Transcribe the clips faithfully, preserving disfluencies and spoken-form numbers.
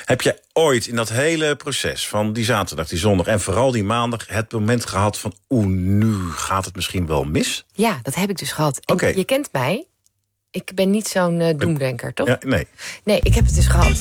Heb je ooit in dat hele proces van die zaterdag, die zondag en vooral die maandag het moment gehad van oeh, nu gaat het misschien wel mis? Ja, dat heb ik dus gehad. En okay. Je kent mij. Ik ben niet zo'n uh, doemdenker, toch? Ja, nee. Nee, ik heb het dus gehad.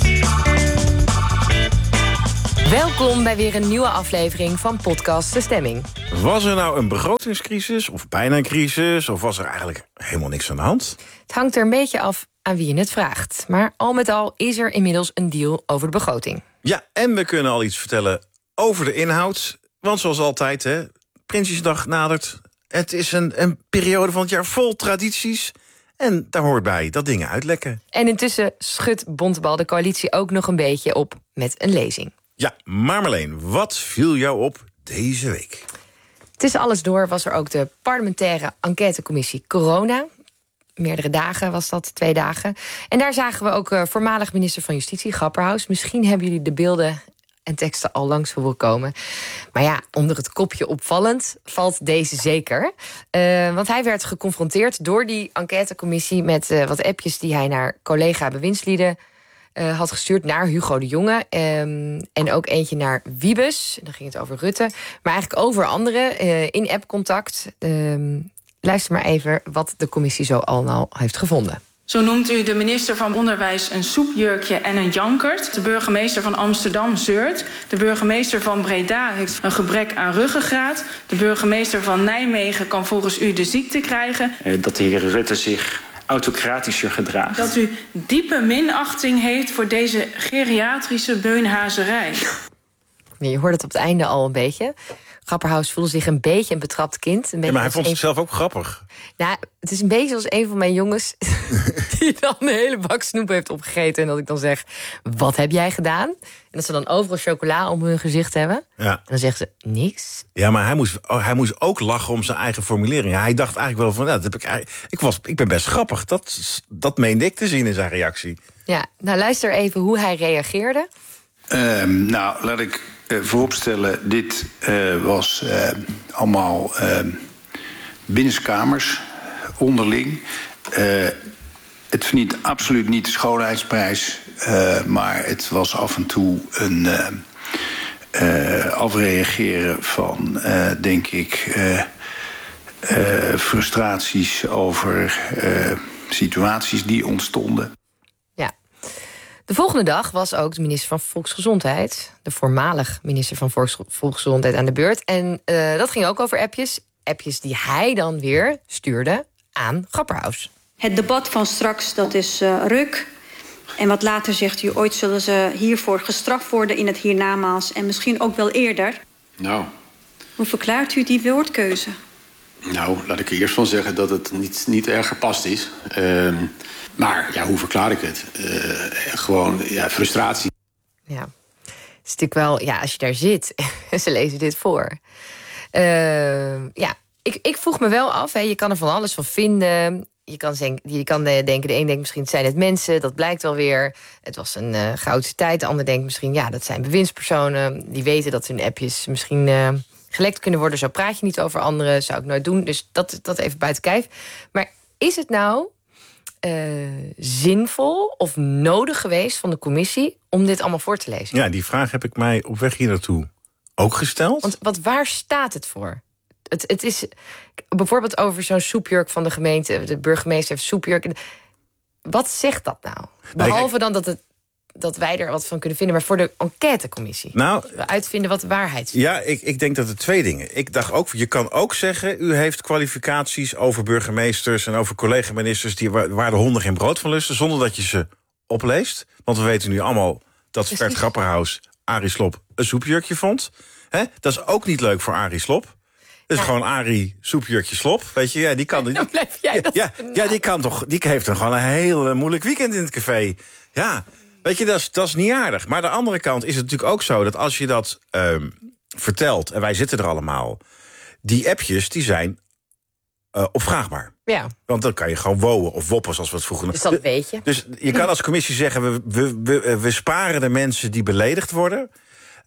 Welkom bij weer een nieuwe aflevering van Podcast De Stemming. Was er nou een begrotingscrisis of bijna een crisis? Of was er eigenlijk helemaal niks aan de hand? Het hangt er een beetje af aan wie je het vraagt. Maar al met al is er inmiddels een deal over de begroting. Ja, en we kunnen al iets vertellen over de inhoud. Want zoals altijd, hè, Prinsjesdag nadert. Het is een, een periode van het jaar vol tradities. En daar hoort bij dat dingen uitlekken. En intussen schudt Bontebal de coalitie ook nog een beetje op met een lezing. Ja, maar Marleen, wat viel jou op deze week? Tussen alles door was er ook de parlementaire enquêtecommissie Corona. Meerdere dagen was dat, twee dagen. En daar zagen we ook uh, voormalig minister van Justitie, Grapperhaus. Misschien hebben jullie de beelden en teksten al langs horen komen. Maar ja, onder het kopje opvallend valt deze zeker. Uh, want hij werd geconfronteerd door die enquêtecommissie met uh, wat appjes die hij naar collega bewindslieden Uh, had gestuurd naar Hugo de Jonge. Um, en ook eentje naar Wiebes. Dan ging het over Rutte. Maar eigenlijk over anderen uh, in appcontact. Um, luister maar even wat de commissie zo al heeft gevonden. Zo noemt u de minister van Onderwijs een soepjurkje en een jankert. De burgemeester van Amsterdam zeurt. De burgemeester van Breda heeft een gebrek aan ruggengraat. De burgemeester van Nijmegen kan volgens u de ziekte krijgen. Uh, dat de heer Rutte zich autocratischer gedraagt. Dat u diepe minachting heeft voor deze geriatrische beunhazerij. Je hoort het op het einde al een beetje. Grapperhaus voelde zich een beetje een betrapt kind. Een beetje ja, maar hij vond een... het zelf ook grappig. Nou, het is een beetje als een van mijn jongens die dan een hele bak snoep heeft opgegeten. En dat ik dan zeg, wat heb jij gedaan? En dat ze dan overal chocola om hun gezicht hebben. Ja. En dan zeggen ze, niks. Ja, maar hij moest, oh, hij moest ook lachen om zijn eigen formulering. Hij dacht eigenlijk wel van, ja, dat heb ik, ik, was, ik ben best grappig. Dat, dat meende ik te zien in zijn reactie. Ja, nou luister even hoe hij reageerde. Um, nou, laat ik uh, vooropstellen, dit uh, was uh, allemaal uh, binnenskamers, onderling. Uh, het verdient absoluut niet de schoonheidsprijs, uh, maar het was af en toe een uh, uh, afreageren van, uh, denk ik, uh, uh, frustraties over uh, situaties die ontstonden. Ja. De volgende dag was ook de minister van Volksgezondheid, de voormalig minister van Volksgezondheid, aan de beurt. En uh, dat ging ook over appjes. Appjes die hij dan weer stuurde aan Grapperhaus. Het debat van straks, dat is uh, ruk. En wat later zegt u, ooit zullen ze hiervoor gestraft worden in het hiernamaals. En misschien ook wel eerder. Nou. Hoe verklaart u die woordkeuze? Nou, laat ik er eerst van zeggen dat het niet, niet erg gepast is. Uh, maar ja, hoe verklaar ik het? Uh, gewoon, ja, frustratie. Ja, het is natuurlijk wel, ja, als je daar zit en ze lezen dit voor. Uh, ja, ik, ik vroeg me wel af, hè, je kan er van alles van vinden. Je kan, denken, je kan denken, de een denkt misschien het zijn het mensen, dat blijkt wel weer. Het was een uh, goudse tijd. De ander denkt misschien, ja, dat zijn bewindspersonen. Die weten dat hun appjes misschien uh, gelekt kunnen worden. Zo praat je niet over anderen, zou ik nooit doen. Dus dat, dat even buiten kijf. Maar is het nou uh, zinvol of nodig geweest van de commissie om dit allemaal voor te lezen? Ja, die vraag heb ik mij op weg hier naartoe ook gesteld. Want wat, waar staat het voor? Het, het is bijvoorbeeld over zo'n soepjurk van de gemeente. De burgemeester heeft soepjurk. Wat zegt dat nou? Behalve dan dat, het, dat wij er wat van kunnen vinden. Maar voor de enquêtecommissie. Nou, we uitvinden wat de waarheid is. Ja, ik, ik denk dat het twee dingen. Ik dacht ook, je kan ook zeggen, u heeft kwalificaties over burgemeesters en over collega-ministers die waar de honden geen brood van lusten, zonder dat je ze opleest. Want we weten nu allemaal dat Vert Grapperhaus Arie Slob een soepjurkje vond. He? Dat is ook niet leuk voor Arie Slob. Dat is ja. gewoon Arie soepjurkje Slob. Weet je, ja, die kan. Dan blijf jij dat. Ja, ja, die kan toch. Die heeft dan gewoon een heel moeilijk weekend in het café. Ja, weet je, dat is, dat is niet aardig. Maar aan de andere kant is het natuurlijk ook zo dat als je dat um, vertelt, en wij zitten er allemaal, die appjes die zijn uh, opvraagbaar. Ja. Want dan kan je gewoon wowen of woppen, zoals we het vroeger. Dus dat weet je. Dus je kan als commissie zeggen, we, we, we, we sparen de mensen die beledigd worden.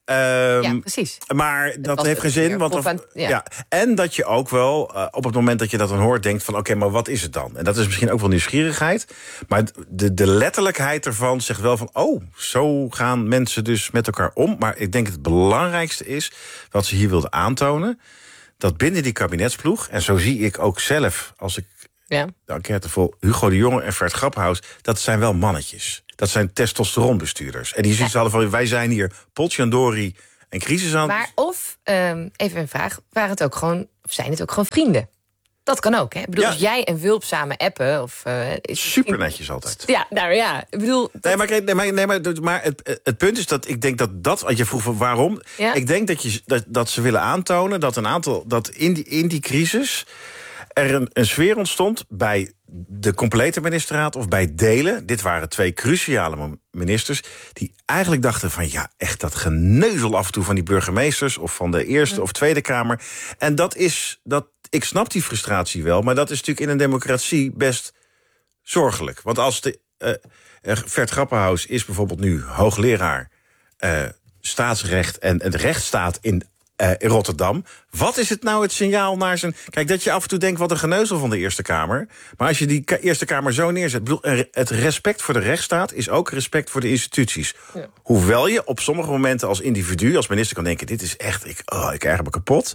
Um, ja, precies. Maar dat was heeft geen zin. Want of, aan, ja. ja. En dat je ook wel, uh, op het moment dat je dat dan hoort, denkt van oké, okay, maar wat is het dan? En dat is misschien ook wel nieuwsgierigheid. Maar de, de letterlijkheid ervan zegt wel van oh, zo gaan mensen dus met elkaar om. Maar ik denk het belangrijkste is, wat ze hier wilde aantonen, dat binnen die kabinetsploeg, en zo zie ik ook zelf, als ik ja. de enquête vol Hugo de Jonge en Vert Grapperhaus, dat zijn wel mannetjes. Dat zijn testosteronbestuurders. En die zien ja. van, wij zijn hier potjandori en crisis aan. Maar of, um, even een vraag, waren het ook gewoon, of zijn het ook gewoon vrienden? Dat kan ook, hè? Ik bedoel, ja. als jij en Wulp samen appen, of uh, super netjes altijd. Ja, nou ja, ik bedoel. Dat... Nee, maar, nee, maar, nee, maar, maar het, het punt is dat ik denk dat dat, wat je vroeg van waarom, ja. ik denk dat, je, dat, dat ze willen aantonen dat een aantal, dat in die, in die crisis er een, een sfeer ontstond bij de complete ministerraad of bij delen. Dit waren twee cruciale ministers die eigenlijk dachten van ja, echt dat geneuzel af en toe van die burgemeesters of van de Eerste ja. of Tweede Kamer. En dat is, dat, ik snap die frustratie wel, maar dat is natuurlijk in een democratie best zorgelijk. Want als de uh, Vert Grapperhaus is bijvoorbeeld nu hoogleraar uh, staatsrecht en de rechtsstaat in Uh, in Rotterdam. Wat is het nou het signaal naar zijn... Kijk, dat je af en toe denkt, wat een geneuzel van de Eerste Kamer. Maar als je die ka- Eerste Kamer zo neerzet... Bedoel, het respect voor de rechtsstaat is ook respect voor de instituties. Ja. Hoewel je op sommige momenten als individu, als minister kan denken, dit is echt, ik, oh, ik erger me kapot.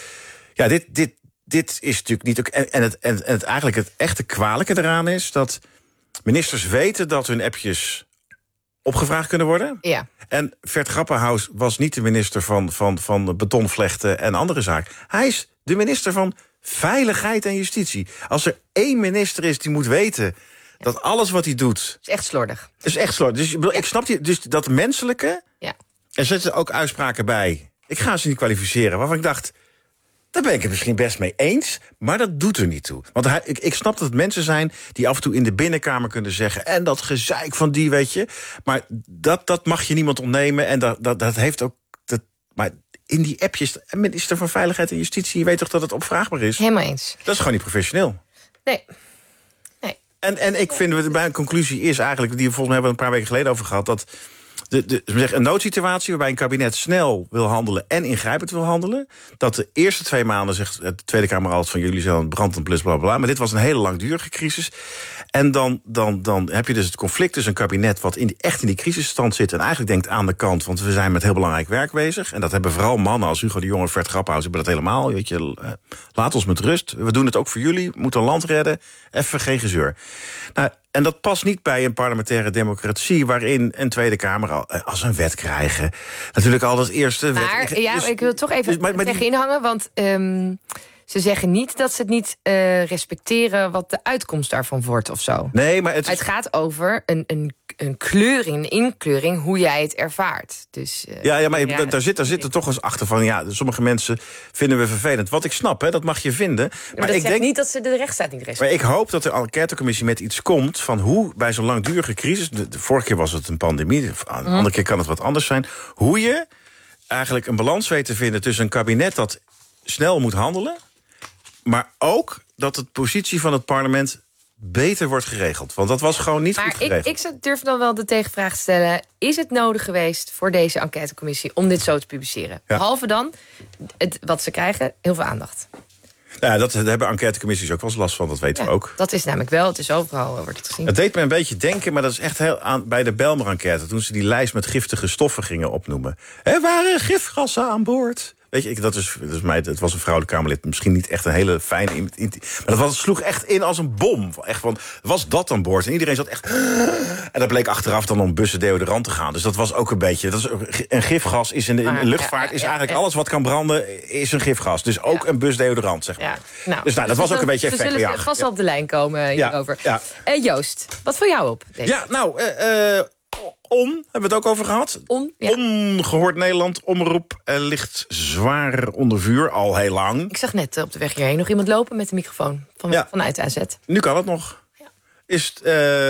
Ja, dit, dit, dit is natuurlijk niet... En, en, het, en, en het eigenlijk het echte kwalijke eraan is dat ministers weten dat hun appjes opgevraagd kunnen worden. Ja. En Vert Grapperhaus was niet de minister van, van, van betonvlechten en andere zaken. Hij is de minister van Veiligheid en Justitie. Als er één minister is die moet weten dat alles wat hij doet is echt slordig. Is echt slordig. Dus ja. ik snap die, dus dat menselijke. Ja. Er zitten ook uitspraken bij. Ik ga ze niet kwalificeren. Waarvan ik dacht, daar ben ik het misschien best mee eens, maar dat doet er niet toe. Want hij, ik, ik snap dat het mensen zijn die af en toe in de binnenkamer kunnen zeggen, en dat gezeik van die, weet je. Maar dat, dat mag je niemand ontnemen. En dat, dat, dat heeft ook. Dat, maar in die appjes, minister van Veiligheid en Justitie, je weet toch dat het opvraagbaar is? Helemaal eens. Dat is gewoon niet professioneel. Nee. nee. En, en ik vind, bij een conclusie is eigenlijk, die we volgens mij hebben we een paar weken geleden over gehad, dat De, de, een noodsituatie waarbij een kabinet snel wil handelen en ingrijpend wil handelen. Dat de eerste twee maanden, zegt de Tweede Kamer altijd van jullie zijn brandend plus bla bla. Maar dit was een hele langdurige crisis. En dan, dan, dan heb je dus het conflict tussen een kabinet wat in die, echt in die crisisstand zit en eigenlijk denkt aan de kant, want we zijn met heel belangrijk werk bezig. En dat hebben vooral mannen als Hugo de Jonge en Vert Grapperhaus hebben dat helemaal. Weet je, laat ons met rust. We doen het ook voor jullie. We moeten een land redden. Even geen gezeur. Nou, en dat past niet bij een parlementaire democratie waarin een Tweede Kamer al, als een wet krijgen natuurlijk al dat eerste maar, wet. Ja, dus, ik wil toch even dus, maar, maar tegen die... inhangen, want um, ze zeggen niet dat ze het niet uh, respecteren wat de uitkomst daarvan wordt of zo. Nee, maar het, maar het gaat over een, een, een kleuring, een inkleuring, hoe jij het ervaart. Dus, uh, ja, ja, maar ja, daar zit, daar zit er toch eens achter van, ja, sommige mensen vinden we vervelend. Wat ik snap, hè, dat mag je vinden. Maar, maar dat ik zegt denk niet dat ze de rechtsstaat niet respecteren. Maar ik hoop dat de enquêtecommissie met iets komt van hoe bij zo'n langdurige crisis, de, de vorige keer was het een pandemie, de mm. andere keer kan het wat anders zijn, hoe je eigenlijk een balans weet te vinden tussen een kabinet dat snel moet handelen, maar ook dat de positie van het parlement beter wordt geregeld. Want dat was gewoon niet maar goed geregeld. Ik, ik durf dan wel de tegenvraag te stellen, is het nodig geweest voor deze enquêtecommissie om dit zo te publiceren? Ja. Behalve dan, het, wat ze krijgen, heel veel aandacht. Ja, dat, daar hebben enquêtecommissies ook wel eens last van, dat weten ja, we ook. Dat is namelijk wel, het is overal, wordt het gezien. Het deed me een beetje denken, maar dat is echt heel aan bij de Bijlmer-enquête, toen ze die lijst met giftige stoffen gingen opnoemen. Er waren gifgassen aan boord. Weet je, ik, dat is, dat is mij, het was een vrouwelijk Kamerlid, misschien niet echt een hele fijne, maar dat was, het sloeg echt in als een bom. Echt van, was dat aan boord? En iedereen zat echt. En dat bleek achteraf dan om bussen deodorant te gaan. Dus dat was ook een beetje. Dat is, een gifgas is in de, in de luchtvaart, is eigenlijk alles wat kan branden, is een gifgas. Dus ook een bus deodorant, zeg maar. Ja. Nou, dus nou, dat was ook een beetje effect. We zullen vast wel op de lijn komen hierover. Ja, ja. Uh, Joost, wat viel jou op? Deze? Ja, nou, uh, uh, On, hebben we het ook over gehad. On, ja. Ongehoord Nederland, omroep, uh, ligt zwaar onder vuur, al heel lang. Ik zag net uh, op de weg hierheen nog iemand lopen met de microfoon van, ja. vanuit de A Z. Nu kan het nog. Ja, is het,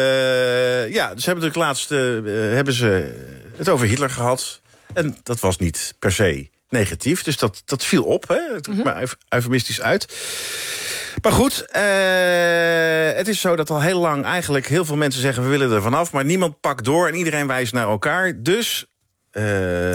uh, ja dus hebben, de laatste, uh, hebben ze het over Hitler gehad. En dat was niet per se negatief, dus dat, dat viel op. Hè. Het mm-hmm. maar eufemistisch uit. Maar goed, uh, het is zo dat al heel lang eigenlijk heel veel mensen zeggen we willen er vanaf, maar niemand pakt door en iedereen wijst naar elkaar. Dus Uh,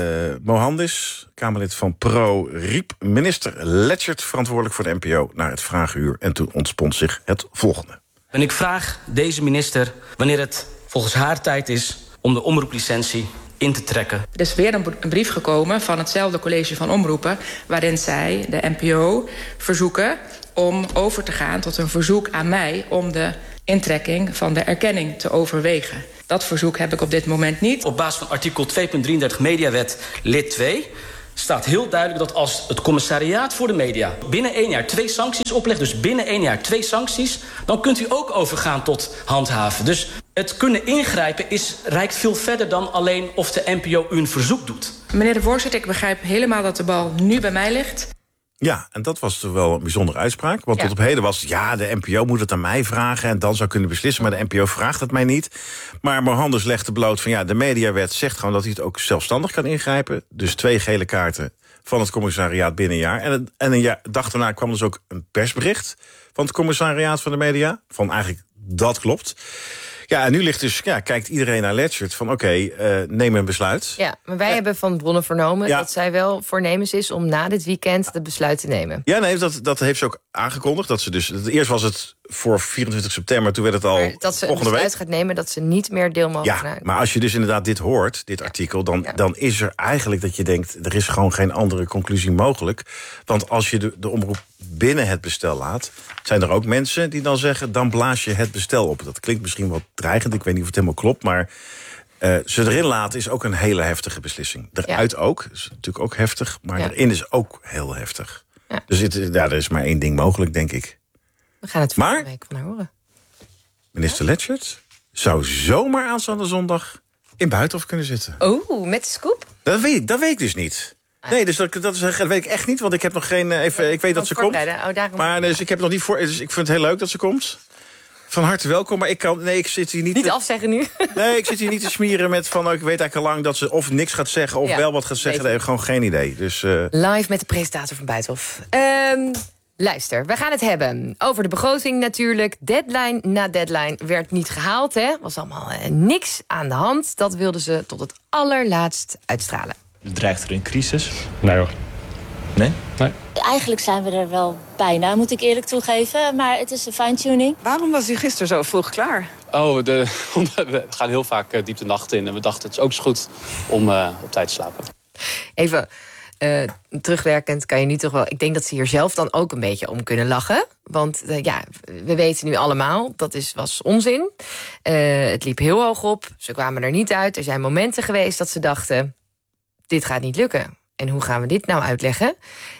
Mohandes, Kamerlid van Pro, riep minister Lechtert verantwoordelijk voor de N P O naar het vragenuur. En toen ontspond zich het volgende. En ik vraag deze minister wanneer het volgens haar tijd is om de omroeplicentie in te trekken. Er is weer een brief gekomen van hetzelfde college van omroepen, waarin zij de N P O verzoeken om over te gaan tot een verzoek aan mij om de intrekking van de erkenning te overwegen. Dat verzoek heb ik op dit moment niet. Op basis van artikel twee punt drieëndertig Mediawet lid twee staat heel duidelijk dat als het commissariaat voor de media binnen één jaar twee sancties oplegt, dus binnen één jaar twee sancties, dan kunt u ook overgaan tot handhaven. Dus het kunnen ingrijpen is, reikt veel verder dan alleen of de N P O u een verzoek doet. Meneer de voorzitter, ik begrijp helemaal dat de bal nu bij mij ligt. Ja, en dat was toch wel een bijzondere uitspraak. Want Ja. tot op heden was het, ja, de N P O moet het aan mij vragen en dan zou kunnen beslissen, maar de N P O vraagt het mij niet. Maar Mohandes legde bloot van, ja, de mediawet zegt gewoon dat hij het ook zelfstandig kan ingrijpen. Dus twee gele kaarten van het commissariaat binnen een jaar. En, het- en een jaar, dag daarna kwam dus ook een persbericht van het commissariaat van de media. Van eigenlijk, dat klopt. Ja, en nu ligt dus, ja, kijkt iedereen naar Lechtert van, oké, okay, uh, neem een besluit. Ja, maar wij hebben van bronnen vernomen Ja. dat zij wel voornemens is om na dit weekend het besluit te nemen. Ja, nee, dat, dat heeft ze ook aangekondigd. Dat ze dus, eerst was het voor vierentwintig september, toen werd het al Maar dat ze een volgende besluit week. gaat nemen dat ze niet meer deel mogen Ja, zijn. maar als je dus inderdaad dit hoort, dit artikel, dan, Ja. dan is er eigenlijk dat je denkt, er is gewoon geen andere conclusie mogelijk. Want als je de, de omroep binnen het bestel laat, zijn er ook mensen die dan zeggen, dan blaas je het bestel op. Dat klinkt misschien wat dreigend, ik weet niet of het helemaal klopt, maar uh, ze erin laten is ook een hele heftige beslissing. Eruit ja. ook, is natuurlijk ook heftig, maar ja. erin is ook heel heftig. Ja. Dus het, ja, er is maar één ding mogelijk, denk ik. We gaan het volgende week van haar horen. Minister Lechtert zou zomaar aanstaande zondag in Buitenhof kunnen zitten. Oeh, met de scoop? Dat weet ik, dat weet ik dus niet. Nee, dus dat, dat, is, dat weet ik echt niet, want ik heb nog geen. Even, ik weet dat ze komt. Oh, daarom... Maar dus ik heb nog niet voor. Dus ik vind het heel leuk dat ze komt. Van harte welkom, maar ik kan. Nee, ik zit hier niet. Niet te, afzeggen nu. Nee, ik zit hier niet te smieren met van. Oh, ik weet eigenlijk al lang dat ze of niks gaat zeggen of ja, wel wat gaat zeggen. Nee, gewoon geen idee. Dus, uh... live met de presentator van Buitenhof. Um, luister, we gaan het hebben over de begroting natuurlijk. Deadline na deadline werd niet gehaald. Hè? Was allemaal uh, niks aan de hand. Dat wilden ze tot het allerlaatst uitstralen. Dreigt er een crisis? Nee hoor. Nee? Nee. Eigenlijk zijn we er wel bijna, moet ik eerlijk toegeven. Maar het is een fine-tuning. Waarom was u gisteren zo vroeg klaar? Oh, de, we gaan heel vaak uh, diep de nacht in. En we dachten, het is ook zo goed om uh, op tijd te slapen. Even uh, terugwerkend kan je nu toch wel... Ik denk dat ze hier zelf dan ook een beetje om kunnen lachen. Want uh, ja, we weten nu allemaal, dat is, was onzin. Uh, het liep heel hoog op. Ze kwamen er niet uit. Er zijn momenten geweest dat ze dachten, dit gaat niet lukken. En hoe gaan we dit nou uitleggen?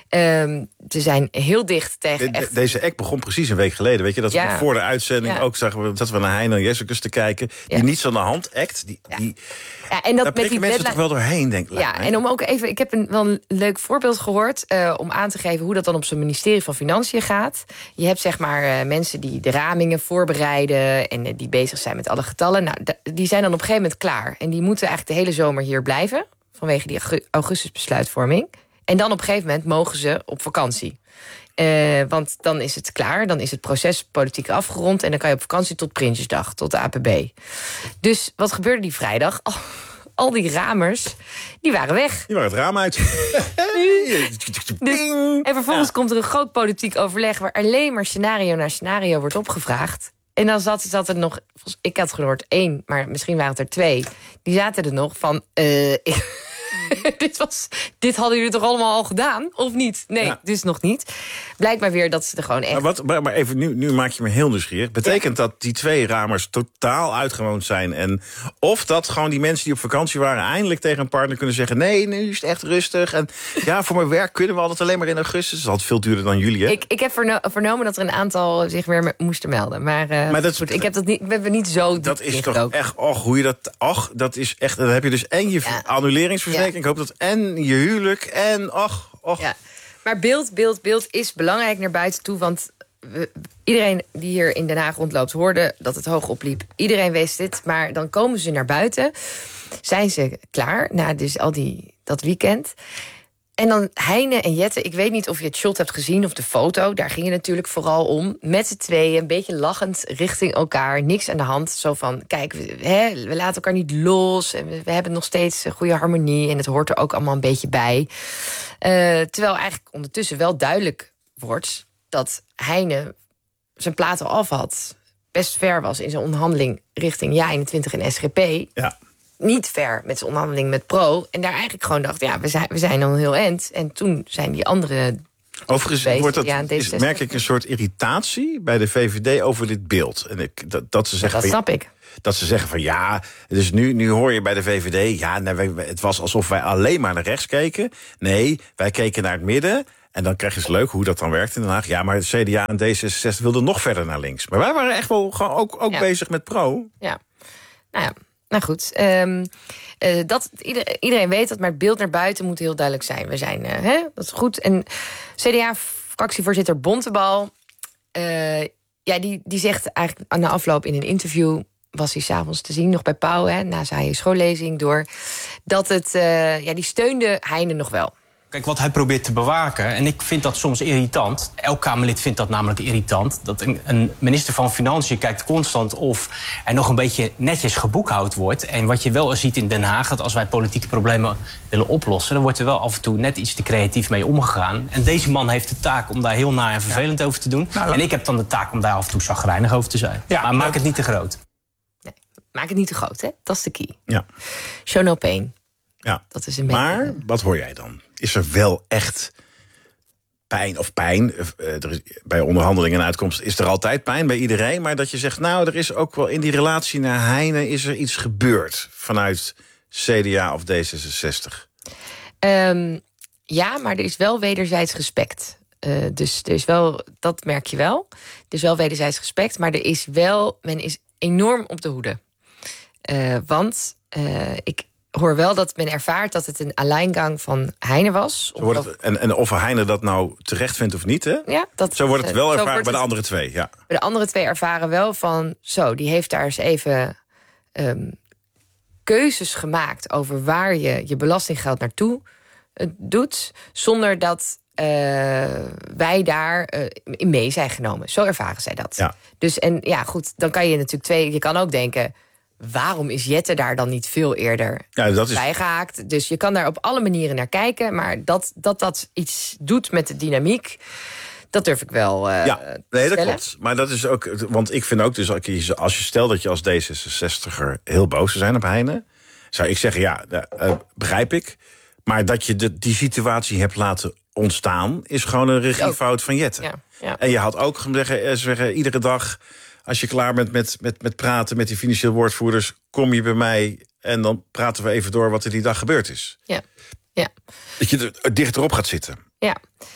Um, ze zijn heel dicht tegen... De, echt... Deze act begon precies een week geleden. Weet je, dat ja. we voor de uitzending ja. ook zagen we dat we naar Hein en Jessicus te kijken. Die ja. niets aan de hand act. Die, ja. die, ja, en dat daar prikken mensen toch wel doorheen, denk ik. Ja, en om ook even... Ik heb een, wel een leuk voorbeeld gehoord... Uh, om aan te geven hoe dat dan op zo'n ministerie van Financiën gaat. Je hebt zeg maar uh, mensen die de ramingen voorbereiden... en uh, die bezig zijn met alle getallen. Nou, d- die zijn dan op een gegeven moment klaar. En die moeten eigenlijk de hele zomer hier blijven... vanwege die augustusbesluitvorming. En dan op een gegeven moment mogen ze op vakantie. Uh, want dan is het klaar, dan is het proces politiek afgerond... en dan kan je op vakantie tot Prinsjesdag, tot de A P B. Dus wat gebeurde die vrijdag? Oh, al die ramers, die waren weg. Die waren het raam uit. dus, en vervolgens ja. komt er een groot politiek overleg... waar alleen maar scenario na scenario wordt opgevraagd. En dan zat, zat er nog, ik had gehoord één, maar misschien waren het er twee... die zaten er nog van... Uh, ik, dit, was, dit hadden jullie toch allemaal al gedaan? Of niet? Nee, ja. dus nog niet. Blijkt maar weer dat ze er gewoon echt... Maar, wat, maar, maar even, nu, nu maak je me heel nieuwsgierig. Betekent ja. dat die twee ramers totaal uitgewoond zijn? En of dat gewoon die mensen die op vakantie waren... eindelijk tegen een partner kunnen zeggen... nee, nu is het echt rustig. En ja, voor mijn werk kunnen we altijd alleen maar in augustus. Dat is altijd veel duurder dan juli, hè? Ik, ik heb verno- vernomen dat er een aantal zich weer moesten melden. Maar, uh, maar dat, goed, ik heb dat niet, we hebben niet zo... Dat is toch ook. echt... Och, hoe je dat... Och, dat is echt... Dan heb je dus en je ja. annuleringsverzekering... Ja. Ik hoop dat en je huwelijk en och, och. Ja. Maar beeld, beeld, beeld is belangrijk naar buiten toe. Want we, iedereen die hier in Den Haag rondloopt hoorde dat het hoog opliep. Iedereen wist dit. Maar dan komen ze naar buiten. Zijn ze klaar na dus al die, dat weekend. En dan Heine en Jette, ik weet niet of je het shot hebt gezien of de foto. Daar ging het natuurlijk vooral om. Met z'n tweeën, een beetje lachend richting elkaar. Niks aan de hand. Zo van, kijk, we, hè, we laten elkaar niet los. En we, we hebben nog steeds een goede harmonie. En het hoort er ook allemaal een beetje bij. Uh, terwijl eigenlijk ondertussen wel duidelijk wordt dat Heine zijn plaat al af had. Best ver was in zijn onderhandeling richting Ja eenentwintig en S G P. Ja. Niet ver met zijn onderhandeling met Pro. En daar eigenlijk gewoon dacht, ja, we zijn, we zijn al heel eind. En toen zijn die andere... Overigens wordt dat, ja, is, merk ik een soort irritatie bij de V V D over dit beeld. En ik, dat, dat, ze zeggen ja, dat van, snap ik. Dat ze zeggen van ja, dus nu, nu hoor je bij de V V D... ja, nee, het was alsof wij alleen maar naar rechts keken. Nee, wij keken naar het midden. En dan krijg je het leuk hoe dat dan werkt in Den Haag. Ja, maar het C D A en D zesenzestig wilden nog verder naar links. Maar wij waren echt wel gewoon ook, ook ja. bezig met Pro. Ja, nou ja. Nou goed, um, uh, dat, ieder, iedereen weet dat, maar het beeld naar buiten moet heel duidelijk zijn. We zijn, uh, hè, dat is goed. En C D A-fractievoorzitter Bontebal, uh, ja, die, die zegt eigenlijk aan de afloop in een interview... was hij 's avonds te zien, nog bij Pauw, hè, na zijn schoollezing door... dat het, uh, ja, die steunde Heine nog wel. Kijk, wat hij probeert te bewaken, en ik vind dat soms irritant... elk Kamerlid vindt dat namelijk irritant... dat een, een minister van Financiën kijkt constant of er nog een beetje netjes geboekhoud wordt. En wat je wel ziet in Den Haag, dat als wij politieke problemen willen oplossen... dan wordt er wel af en toe net iets te creatief mee omgegaan. En deze man heeft de taak om daar heel naar en vervelend ja. over te doen. Nou, en ik heb dan de taak om daar af en toe chagrijnig over te zijn. Ja, maar maak het niet te groot. Nee, maak het niet te groot, hè? Dat is de key. Ja. Show no pain. Ja. Dat is een maar beetje... wat hoor jij dan? Is er wel echt pijn of pijn? Uh, er is, bij onderhandelingen en uitkomst is er altijd pijn bij iedereen. Maar dat je zegt, nou, er is ook wel in die relatie naar Heine... is er iets gebeurd vanuit C D A of D zesenzestig? Um, ja, maar er is wel wederzijds respect. Uh, dus er is wel, dat merk je wel. Er is wel wederzijds respect, maar er is wel... men is enorm op de hoede. Uh, want uh, ik... hoor wel dat men ervaart dat het een alleingang van Heine was. Zo wordt het, en, en of Heine dat nou terecht vindt of niet, hè? Ja, dat, zo wordt het wel ervaren bij het, de andere twee, ja. Bij de andere twee ervaren wel van... zo, die heeft daar eens even um, keuzes gemaakt... over waar je je belastinggeld naartoe uh, doet... zonder dat uh, wij daar uh, in mee zijn genomen. Zo ervaren zij dat. Ja. Dus en ja, goed, dan kan je natuurlijk twee... je kan ook denken... waarom is Jette daar dan niet veel eerder ja, dat is... bijgehaakt? Dus je kan daar op alle manieren naar kijken. Maar dat dat, dat iets doet met de dynamiek... dat durf ik wel uh, ja, nee, dat stellen. klopt. Maar dat is ook... want ik vind ook dus... als je stelt dat je als D zesenzestiger heel boos zou zijn op Heine... zou ik zeggen, ja, uh, begrijp ik. Maar dat je de, die situatie hebt laten ontstaan... is gewoon een regiefout van Jette. Ja, ja. En je had ook zeggen, zeggen iedere dag... als je klaar bent met, met, met praten met die financieel woordvoerders... kom je bij mij en dan praten we even door wat er die dag gebeurd is. Ja, ja. Dat je er dichterop gaat zitten. Ja.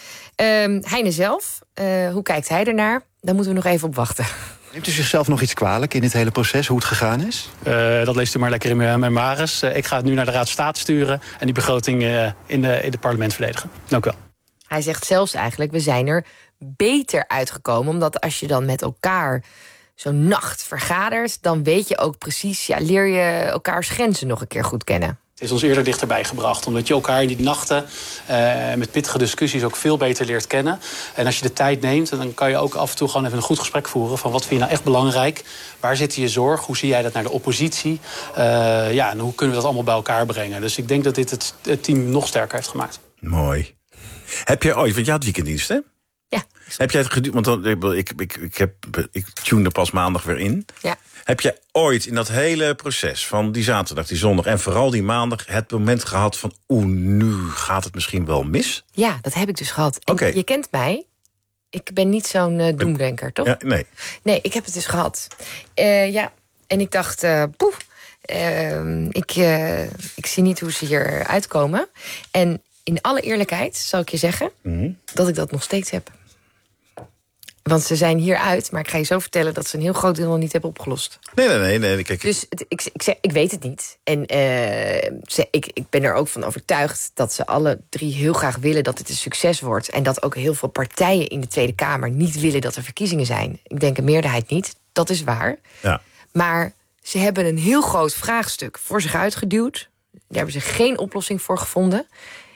Um, Heine zelf, uh, hoe kijkt hij ernaar? Daar moeten we nog even op wachten. Neemt u zichzelf nog iets kwalijk in dit hele proces, hoe het gegaan is? Uh, dat leest u maar lekker in mijn, mijn maris. Uh, ik ga het nu naar de Raad van State sturen... en die begroting uh, in het in de parlement verdedigen. Dank u wel. Hij zegt zelfs eigenlijk, we zijn er beter uitgekomen... omdat als je dan met elkaar zo'n nacht vergadert... dan weet je ook precies, ja, leer je elkaars grenzen nog een keer goed kennen. Het is ons eerder dichterbij gebracht. Omdat je elkaar in die nachten uh, met pittige discussies ook veel beter leert kennen. En als je de tijd neemt, dan kan je ook af en toe gewoon even een goed gesprek voeren. Van wat vind je nou echt belangrijk? Waar zit je zorg? Hoe zie jij dat naar de oppositie? Uh, ja, en hoe kunnen we dat allemaal bij elkaar brengen? Dus ik denk dat dit het, het team nog sterker heeft gemaakt. Mooi. Heb je ooit, want je had weekenddienst, hè? Ja. Heb jij het gedurende, want ik, ik, ik, heb, ik tune er pas maandag weer in. Ja. Heb je ooit in dat hele proces van die zaterdag, die zondag... en vooral die maandag het moment gehad van... oeh, nu gaat het misschien wel mis? Ja, dat heb ik dus gehad. En okay. Je kent mij. Ik ben niet zo'n uh, doemdenker, toch? Ja, nee. Nee, ik heb het dus gehad. Uh, ja, en ik dacht, uh, poeh, uh, ik, uh, ik zie niet hoe ze hier uitkomen. En in alle eerlijkheid zal ik je zeggen... Mm-hmm. dat ik dat nog steeds heb. Want ze zijn hieruit, maar ik ga je zo vertellen... dat ze een heel groot deel nog niet hebben opgelost. Nee, nee, nee. nee kijk. Dus het, ik, ik, zeg, ik weet het niet. En uh, ze, ik, ik ben er ook van overtuigd dat ze alle drie heel graag willen... dat het een succes wordt. En dat ook heel veel partijen in de Tweede Kamer niet willen... dat er verkiezingen zijn. Ik denk een meerderheid niet. Dat is waar. Ja. Maar ze hebben een heel groot vraagstuk voor zich uitgeduwd. Daar hebben ze geen oplossing voor gevonden.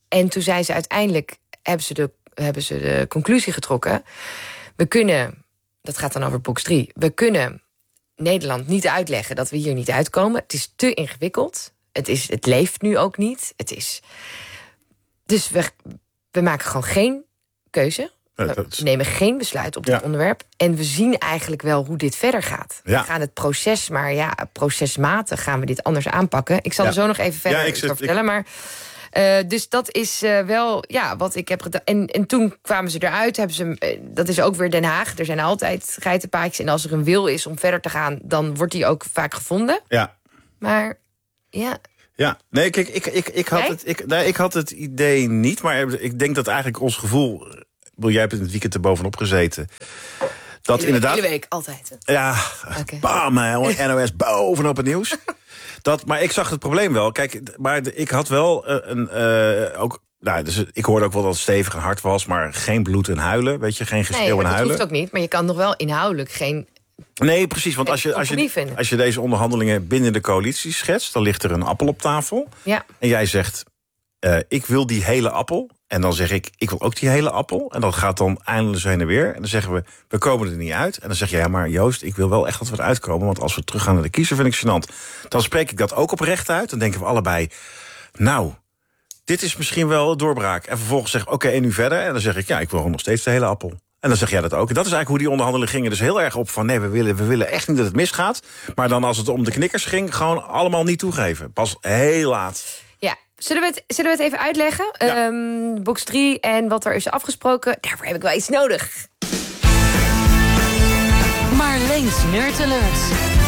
En toen zijn ze uiteindelijk, hebben ze de, hebben ze de conclusie getrokken. We kunnen, dat gaat dan over box drie... we kunnen Nederland niet uitleggen dat we hier niet uitkomen. Het is te ingewikkeld. Het, is, het leeft nu ook niet. Het is, dus we, we maken gewoon geen keuze. We nemen geen besluit op dit ja. onderwerp. En we zien eigenlijk wel hoe dit verder gaat. Ja. We gaan het proces, maar ja, procesmatig gaan we dit anders aanpakken. Ik zal ja. er zo nog even verder ja, over vertellen. Ik... Maar, uh, dus dat is uh, wel ja, wat ik heb gedaan. En, en toen kwamen ze eruit. Hebben ze, uh, dat is ook weer Den Haag. Er zijn altijd geitenpaadjes. En als er een wil is om verder te gaan, dan wordt die ook vaak gevonden. Ja. Maar ja... Ja, nee, kijk, ik, ik, ik, had het, ik, nee, ik had het idee niet. Maar ik denk dat eigenlijk ons gevoel... Jij hebt in het weekend er bovenop gezeten. Dat hele, inderdaad. Hele week, altijd. Ja, okay. Bam, N O S bovenop het nieuws. Dat, maar ik zag het probleem wel. Kijk, maar de, ik had wel uh, een... Uh, ook, nou, dus ik hoorde ook wel dat het stevig en hard was... maar geen bloed en huilen, weet je, geen geschreeuw nee, en huilen. dat hoeft ook niet, maar je kan nog wel inhoudelijk geen... Nee, precies, want als je, als, je, als je deze onderhandelingen binnen de coalitie schetst... dan ligt er een appel op tafel. Ja. En jij zegt, uh, ik wil die hele appel... En dan zeg ik, ik wil ook die hele appel. En dat gaat dan eindeloos heen en weer. En dan zeggen we, we komen er niet uit. En dan zeg je, ja, maar Joost, ik wil wel echt dat we eruit komen. Want als we teruggaan naar de kiezer, vind ik gênant. Dan spreek ik dat ook oprecht uit. Dan denken we allebei, nou, dit is misschien wel doorbraak. En vervolgens zeg ik, oké, okay, en nu verder? En dan zeg ik, ja, ik wil nog steeds de hele appel. En dan zeg jij dat ook. En dat is eigenlijk hoe die onderhandelingen gingen. Dus heel erg op van, nee, we willen, we willen echt niet dat het misgaat. Maar dan als het om de knikkers ging, gewoon allemaal niet toegeven. Pas heel laat. Ja. Zullen we, het, zullen we het even uitleggen? Ja. Um, box drie en wat er is afgesproken. Daarvoor heb ik wel iets nodig. Marleen Snurtelens.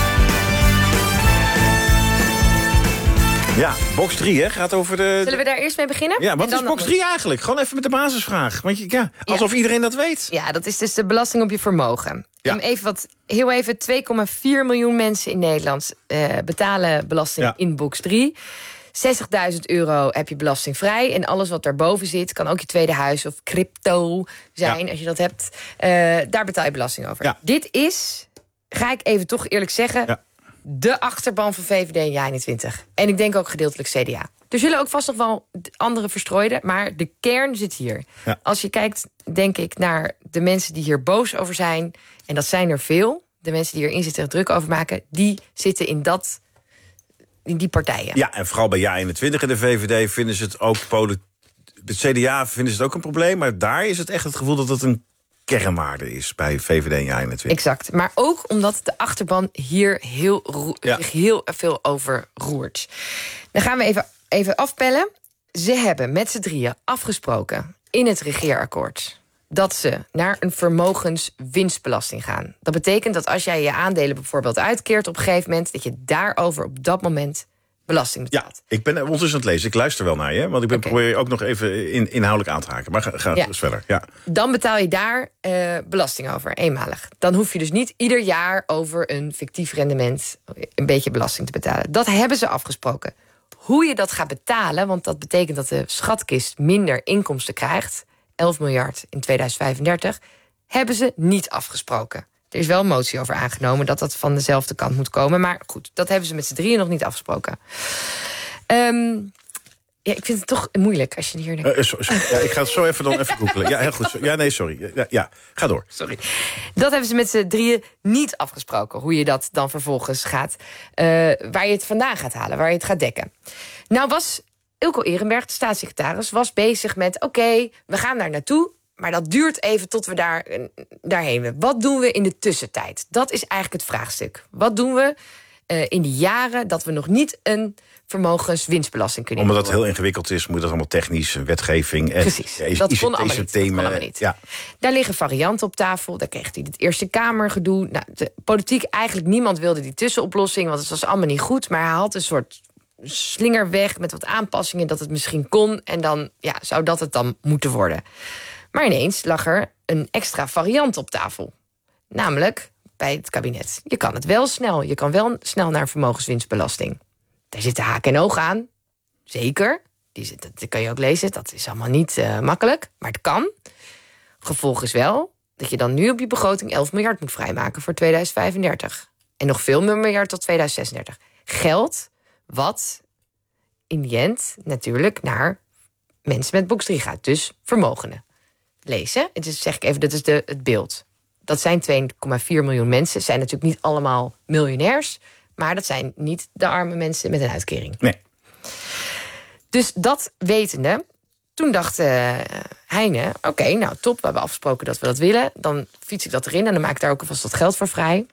Ja, box drie, hè? Gaat over de... Zullen we daar eerst mee beginnen? Ja, wat is box drie eigenlijk? Gewoon even met de basisvraag. Want je, ja, alsof ja. iedereen dat weet. Ja, dat is dus de belasting op je vermogen. Ja. Even wat, heel even, twee komma vier miljoen mensen in Nederland uh, betalen belasting ja. in box drie. zestigduizend euro heb je belastingvrij. En alles wat daarboven zit, kan ook je tweede huis of crypto zijn, ja. als je dat hebt. Uh, daar betaal je belasting over. Ja. Dit is, ga ik even toch eerlijk zeggen... Ja. de achterban van V V D en J eenentwintig. En ik denk ook gedeeltelijk C D A. Er zullen ook vast nog wel andere verstrooiden, maar de kern zit hier. Ja. Als je kijkt, denk ik, naar de mensen die hier boos over zijn... en dat zijn er veel, de mensen die erin zitten en druk over maken... die zitten in dat... in die partijen. Ja, en vooral bij J eenentwintig en de V V D vinden ze het ook... Polit- het C D A vinden ze het ook een probleem... maar daar is het echt het gevoel dat het een kernwaarde is... bij V V D en J eenentwintig. Exact, maar ook omdat de achterban hier heel, ro- ja. heel veel over roert. Dan gaan we even, even afpellen. Ze hebben met z'n drieën afgesproken in het regeerakkoord... dat ze naar een vermogenswinstbelasting gaan. Dat betekent dat als jij je aandelen bijvoorbeeld uitkeert... op een gegeven moment, dat je daarover op dat moment belasting betaalt. Ja, ik ben ondertussen aan het lezen. Ik luister wel naar je, want ik ben, okay. probeer je ook nog even in, inhoudelijk aan te haken. Maar ga, ga ja. dus verder. Ja. Dan betaal je daar uh, belasting over, eenmalig. Dan hoef je dus niet ieder jaar over een fictief rendement... een beetje belasting te betalen. Dat hebben ze afgesproken. Hoe je dat gaat betalen, want dat betekent dat de schatkist minder inkomsten krijgt... elf miljard in tweeduizend vijfendertig, hebben ze niet afgesproken. Er is wel een motie over aangenomen dat dat van dezelfde kant moet komen. Maar goed, dat hebben ze met z'n drieën nog niet afgesproken. Um, ja, ik vind het toch moeilijk als je hier... Uh, sorry, sorry. Ja, ik ga het zo even dan even googelen. Ja, heel goed. Ja, nee, sorry. Ja, ja, ga door. Sorry. Dat hebben ze met z'n drieën niet afgesproken. Hoe je dat dan vervolgens gaat... Uh, waar je het vandaan gaat halen, waar je het gaat dekken. Nou was... Ilko Ehrenberg, de staatssecretaris, was bezig met... oké, okay, we gaan daar naartoe, maar dat duurt even tot we daar, daarheen. Wat doen we in de tussentijd? Dat is eigenlijk het vraagstuk. Wat doen we uh, in de jaren dat we nog niet een vermogenswinstbelasting kunnen Omdat invoeren? dat heel ingewikkeld is, moet dat allemaal technisch, wetgeving... En Precies, ja, dat kon allemaal niet. Dat kon allemaal niet. Ja. Daar liggen varianten op tafel, daar kreeg hij het Eerste Kamer gedoe. Nou, de politiek, eigenlijk niemand wilde die tussenoplossing... want het was allemaal niet goed, maar hij had een soort... slingerweg met wat aanpassingen dat het misschien kon... en dan ja, zou dat het dan moeten worden. Maar ineens lag er een extra variant op tafel. Namelijk bij het kabinet. Je kan het wel snel. Je kan wel snel naar vermogenswinstbelasting. Daar zitten haak en oog aan. Zeker. Die zit, dat kan je ook lezen. Dat is allemaal niet uh, makkelijk. Maar het kan. Gevolg is wel dat je dan nu op je begroting elf miljard moet vrijmaken voor tweeduizend vijfendertig. En nog veel meer miljard tot tweeduizend zesendertig. Geld... wat in die end natuurlijk naar mensen met box drie gaat. Dus vermogenden. Lezen. Het is, zeg ik even, dat is de, het beeld. Dat zijn twee komma vier miljoen mensen. Het zijn natuurlijk niet allemaal miljonairs. Maar dat zijn niet de arme mensen met een uitkering. Nee. Dus dat wetende, toen dacht uh, Heine... oké, okay, nou top, we hebben afgesproken dat we dat willen. Dan fiets ik dat erin en dan maak ik daar ook alvast wat geld voor vrij.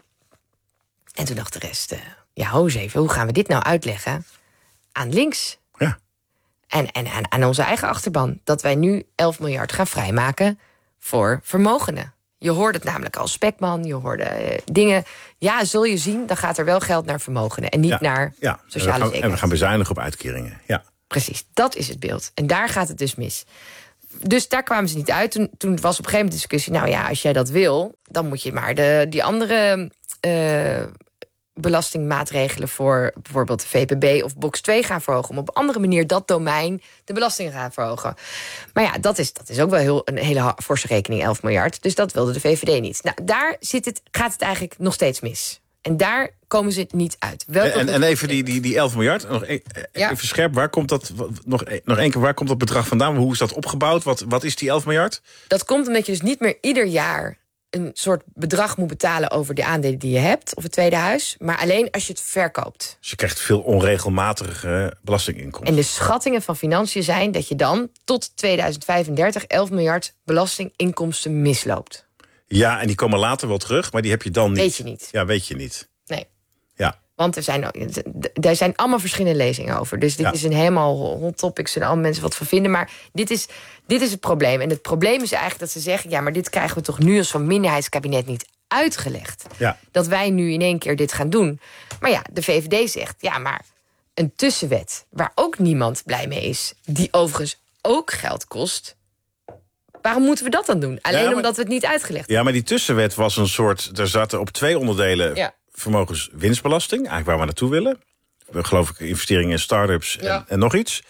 En toen dacht de rest... Uh, ja, ho eens even, hoe gaan we dit nou uitleggen aan links? Ja. En, en, en aan onze eigen achterban. Dat wij nu elf miljard gaan vrijmaken voor vermogenden. Je hoorde het namelijk als Spekman, je hoorde uh, dingen... ja, zul je zien, dan gaat er wel geld naar vermogenden... en niet ja. naar ja. sociale en we, gaan, zekerheid. en we gaan bezuinigen op uitkeringen, ja. Precies, dat is het beeld. En daar gaat het dus mis. Dus daar kwamen ze niet uit. Toen, toen was op een gegeven moment discussie... nou ja, als jij dat wil, dan moet je maar de, die andere... Uh, belastingmaatregelen voor bijvoorbeeld de V P B of box twee gaan verhogen... om op een andere manier dat domein de belastingen gaan verhogen. Maar ja, dat is, dat is ook wel heel, een hele forse rekening, elf miljard. Dus dat wilde de V V D niet. Nou, daar zit het, gaat het eigenlijk nog steeds mis. En daar komen ze niet uit. En, en even die, die, die elf miljard, nog e- ja. even scherp, waar komt dat, nog, nog één keer, waar komt dat bedrag vandaan? Hoe is dat opgebouwd? Wat, wat is die elf miljard? Dat komt omdat je dus niet meer ieder jaar een soort bedrag moet betalen over de aandelen die je hebt, of het tweede huis, maar alleen als je het verkoopt. Dus je krijgt veel onregelmatige belastinginkomsten. En de schattingen van Financiën zijn dat je dan tot tweeduizend vijfendertig elf miljard belastinginkomsten misloopt. Ja, en die komen later wel terug, maar die heb je dan niet. Weet je niet. Ja, weet je niet. Nee. Ja. Want er zijn, er zijn allemaal verschillende lezingen over. Dus dit ja. is een helemaal hot topic. Er zullen alle mensen wat van vinden. Maar dit is, dit is het probleem. En het probleem is eigenlijk dat ze zeggen... ja, maar dit krijgen we toch nu als van minderheidskabinet niet uitgelegd. Ja. Dat wij nu in één keer dit gaan doen. Maar ja, de V V D zegt... ja, maar een tussenwet waar ook niemand blij mee is... die overigens ook geld kost... waarom moeten we dat dan doen? Alleen ja, maar, omdat we het niet uitgelegd hebben. Ja, maar die tussenwet was een soort... er zaten op twee onderdelen... Ja. vermogenswinstbelasting, eigenlijk waar we naartoe willen. We geloof ik investeringen in start-ups ja. en, en nog iets.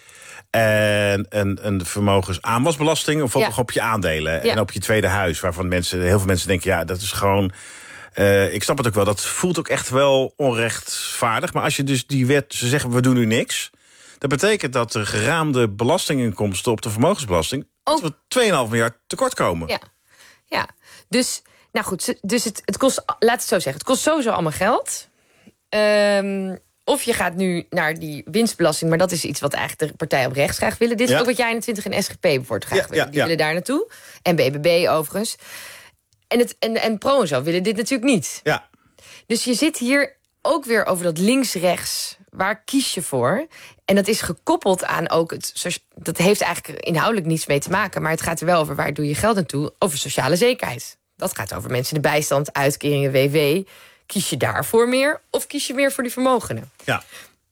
En een, een vermogensaanwasbelasting of op, ja. op je aandelen ja. en op je tweede huis, waarvan mensen, heel veel mensen denken, ja, dat is gewoon... Uh, ik snap het ook wel, dat voelt ook echt wel onrechtvaardig. Maar als je dus die wet, ze zeggen we doen nu niks... dat betekent dat de geraamde belastinginkomsten op de vermogensbelasting... Oh. dat we twee komma vijf miljard tekort komen. Ja, ja. Dus... Nou goed, dus het, het kost, laat het zo zeggen, het kost sowieso allemaal geld. Um, of je gaat nu naar die winstbelasting, maar dat is iets wat eigenlijk de partij op rechts graag willen. Dit is ja. ook wat jij eenentwintig en S G P bijvoorbeeld graag ja, willen. Die ja, ja. willen daar naartoe. En B B B overigens. En, het, en, en Pro en zo willen dit natuurlijk niet. Ja. Dus je zit hier ook weer over dat links-rechts. Waar kies je voor? En dat is gekoppeld aan ook... Het, dat heeft eigenlijk inhoudelijk niets mee te maken, maar het gaat er wel over waar doe je geld naartoe? Over sociale zekerheid. Dat gaat over mensen in de bijstand, uitkeringen, W W. Kies je daarvoor meer of kies je meer voor die vermogenen? Ja.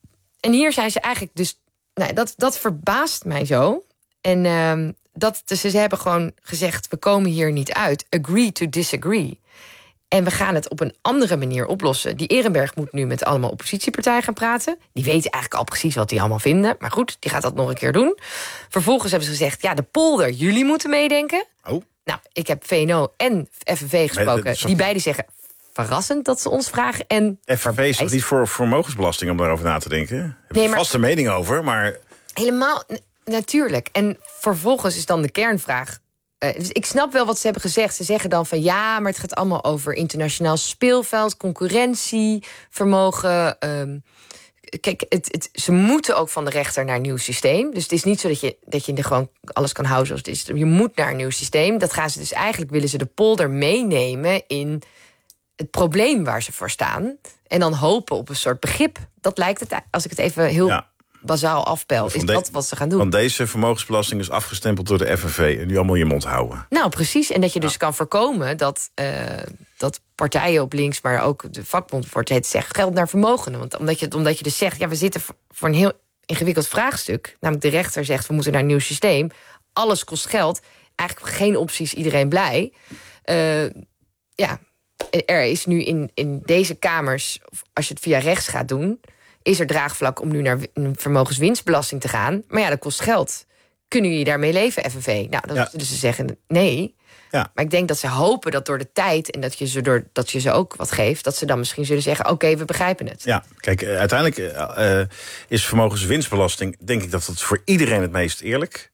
En hier zijn ze eigenlijk dus... Nou, dat, dat verbaast mij zo. En uh, dat, dus ze hebben gewoon gezegd, we komen hier niet uit. Agree to disagree. En we gaan het op een andere manier oplossen. Die Ehrenberg moet nu met allemaal oppositiepartijen gaan praten. Die weten eigenlijk al precies wat die allemaal vinden. Maar goed, die gaat dat nog een keer doen. Vervolgens hebben ze gezegd, ja, de polder, jullie moeten meedenken. Oh. Nou, ik heb V N O en F N V gesproken. Nee, die beiden zeggen, verrassend dat ze ons vragen. En F N V is toch niet voor vermogensbelasting om daarover na te denken? Heb je nee, maar, vast een mening over, maar... Helemaal, n- natuurlijk. En vervolgens is dan de kernvraag... Uh, dus ik snap wel wat ze hebben gezegd. Ze zeggen dan van ja, maar het gaat allemaal over internationaal speelveld, concurrentie, vermogen... Um, Kijk, het, het, ze moeten ook van de rechter naar een nieuw systeem. Dus het is niet zo dat je, dat je er gewoon alles kan houden zoals het is. Je moet naar een nieuw systeem. Dat gaan ze dus eigenlijk, willen ze de polder meenemen in het probleem waar ze voor staan. En dan hopen op een soort begrip. Dat lijkt het, als ik het even heel ja. bazaal afpel, is de, dat wat ze gaan doen. Want deze vermogensbelasting is afgestempeld door de F N V. En nu allemaal je mond houden. Nou, precies. En dat je dus ja. kan voorkomen dat... Uh, dat partijen op links, maar ook de vakbond wordt het zegt geld naar vermogenden. Want omdat je, omdat je dus zegt, ja, we zitten voor een heel ingewikkeld vraagstuk. Namelijk de rechter zegt, we moeten naar een nieuw systeem. Alles kost geld. Eigenlijk geen opties, iedereen blij. Uh, ja, er is nu in, in deze kamers, als je het via rechts gaat doen, is er draagvlak om nu naar een vermogenswinstbelasting te gaan. Maar ja, dat kost geld. Kunnen jullie daarmee leven, F N V? Nou, dan ja. dus ze zeggen nee. Ja. Maar ik denk dat ze hopen dat door de tijd... en dat je ze, door, dat je ze ook wat geeft... dat ze dan misschien zullen zeggen, oké, okay, we begrijpen het. Ja, kijk, uiteindelijk uh, is vermogenswinstbelasting... denk ik dat het voor iedereen het meest eerlijk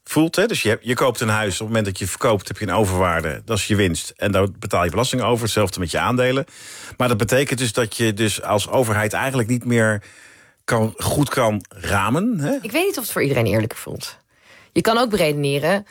voelt. Hè? Dus je, je koopt een huis, op het moment dat je verkoopt heb je een overwaarde. Dat is je winst. En daar betaal je belasting over. Hetzelfde met je aandelen. Maar dat betekent dus dat je dus als overheid eigenlijk niet meer kan, goed kan ramen. Hè? Ik weet niet of het voor iedereen eerlijker voelt. Je kan ook beredeneren,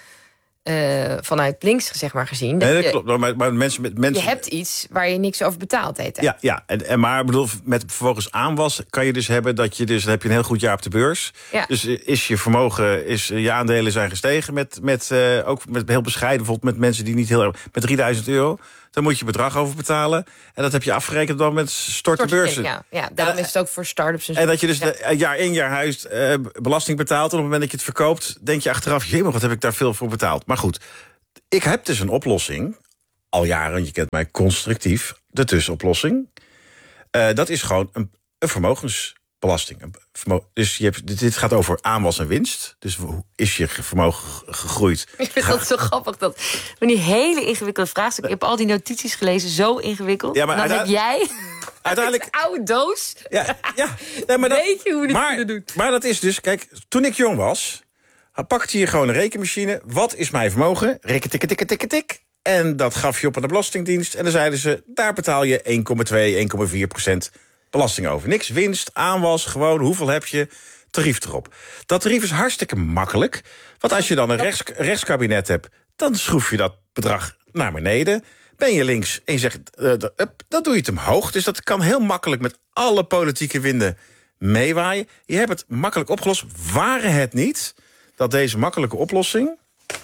uh, vanuit links zeg maar gezien. Dat nee, dat je, klopt. Maar, maar mensen, met mensen, je hebt iets waar je niks over betaalt. Heet ja, ja. En, en maar bedoel, met vervolgens aanwas kan je dus hebben dat je dus, dan heb je een heel goed jaar op de beurs. Ja. Dus is je vermogen, is je aandelen zijn gestegen met, met uh, ook met heel bescheiden, bijvoorbeeld met mensen die niet heel erg, met drieduizend euro. Dan moet je bedrag over betalen. En dat heb je afgerekend dan met storten beurzen. Ja, ja, daarom is het ook voor start-ups. En, en dat je dus ja. de, jaar in jaar huis uh, belasting betaalt. En op het moment dat je het verkoopt, denk je achteraf, jee, maar wat heb ik daar veel voor betaald. Maar goed, ik heb dus een oplossing. Al jaren, je kent mij constructief. De tussenoplossing. Uh, dat is gewoon een, een vermogensbelasting. Een vermo- dus je hebt, dit, dit gaat over aanwas en winst. Dus hoe is je vermogen gegroeid? Ik vind dat zo grappig. Dat van die hele ingewikkelde vraagstukken. Ik heb al die notities gelezen, zo ingewikkeld. Ja, maar en dan heb jij uiteindelijk een oude doos. Ja, ja. Nee, maar dat, weet je hoe dit maar, doet? Maar dat is dus, kijk, toen ik jong was, pakte je gewoon een rekenmachine. Wat is mijn vermogen? Rekken, tikken, tikken, tikken, tik. En dat gaf je op aan de Belastingdienst. En dan zeiden ze, daar betaal je één komma twee, één komma vier procent belasting over. Niks winst, aanwas, gewoon hoeveel heb je, tarief erop. Dat tarief is hartstikke makkelijk. Want als je dan een rechts, rechtskabinet hebt, dan schroef je dat bedrag naar beneden. Ben je links en je zegt, uh, up, dan doe je het omhoog. Dus dat kan heel makkelijk met alle politieke winden meewaaien. Je hebt het makkelijk opgelost. Waren het niet dat deze makkelijke oplossing,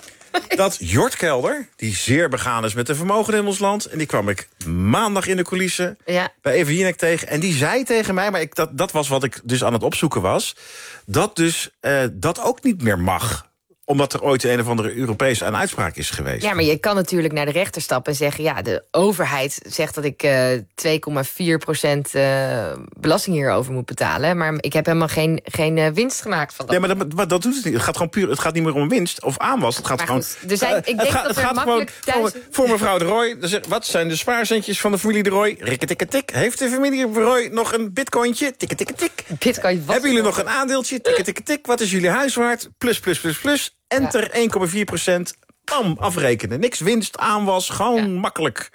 dat Jort Kelder, die zeer begaan is met de vermogen in ons land, en die kwam ik maandag in de coulissen ja. bij Eva Jinek tegen. En die zei tegen mij, maar ik, dat, dat was wat ik dus aan het opzoeken was, dat dus uh, dat ook niet meer mag. Omdat er ooit een of andere Europese aan uitspraak is geweest. Ja, maar je kan natuurlijk naar de rechter stappen en zeggen, ja, de overheid zegt dat ik uh, twee komma vier procent uh, belasting hierover moet betalen. Maar ik heb helemaal geen, geen uh, winst gemaakt van dat. Ja, maar dat, maar dat doet het niet. Het gaat gewoon puur. Het gaat niet meer om winst of aanwas. Het gaat maar gewoon. Goed, er zijn, ik denk het gaat, dat het er gaat makkelijk gewoon thuis... voor, voor mevrouw de Rooij. Wat zijn de spaarcentjes van de familie de Rooij? Rikketikketik. Heeft de familie de Rooij nog een bitcointje? Tikketikketik. Bitcoin. Hebben jullie nog een aandeeltje? Tikketikketik. Wat is jullie huis waard? Plus, plus, plus, plus. Enter ja. één komma vier procent. Bam, afrekenen. Niks winst, aanwas, gewoon ja. makkelijk.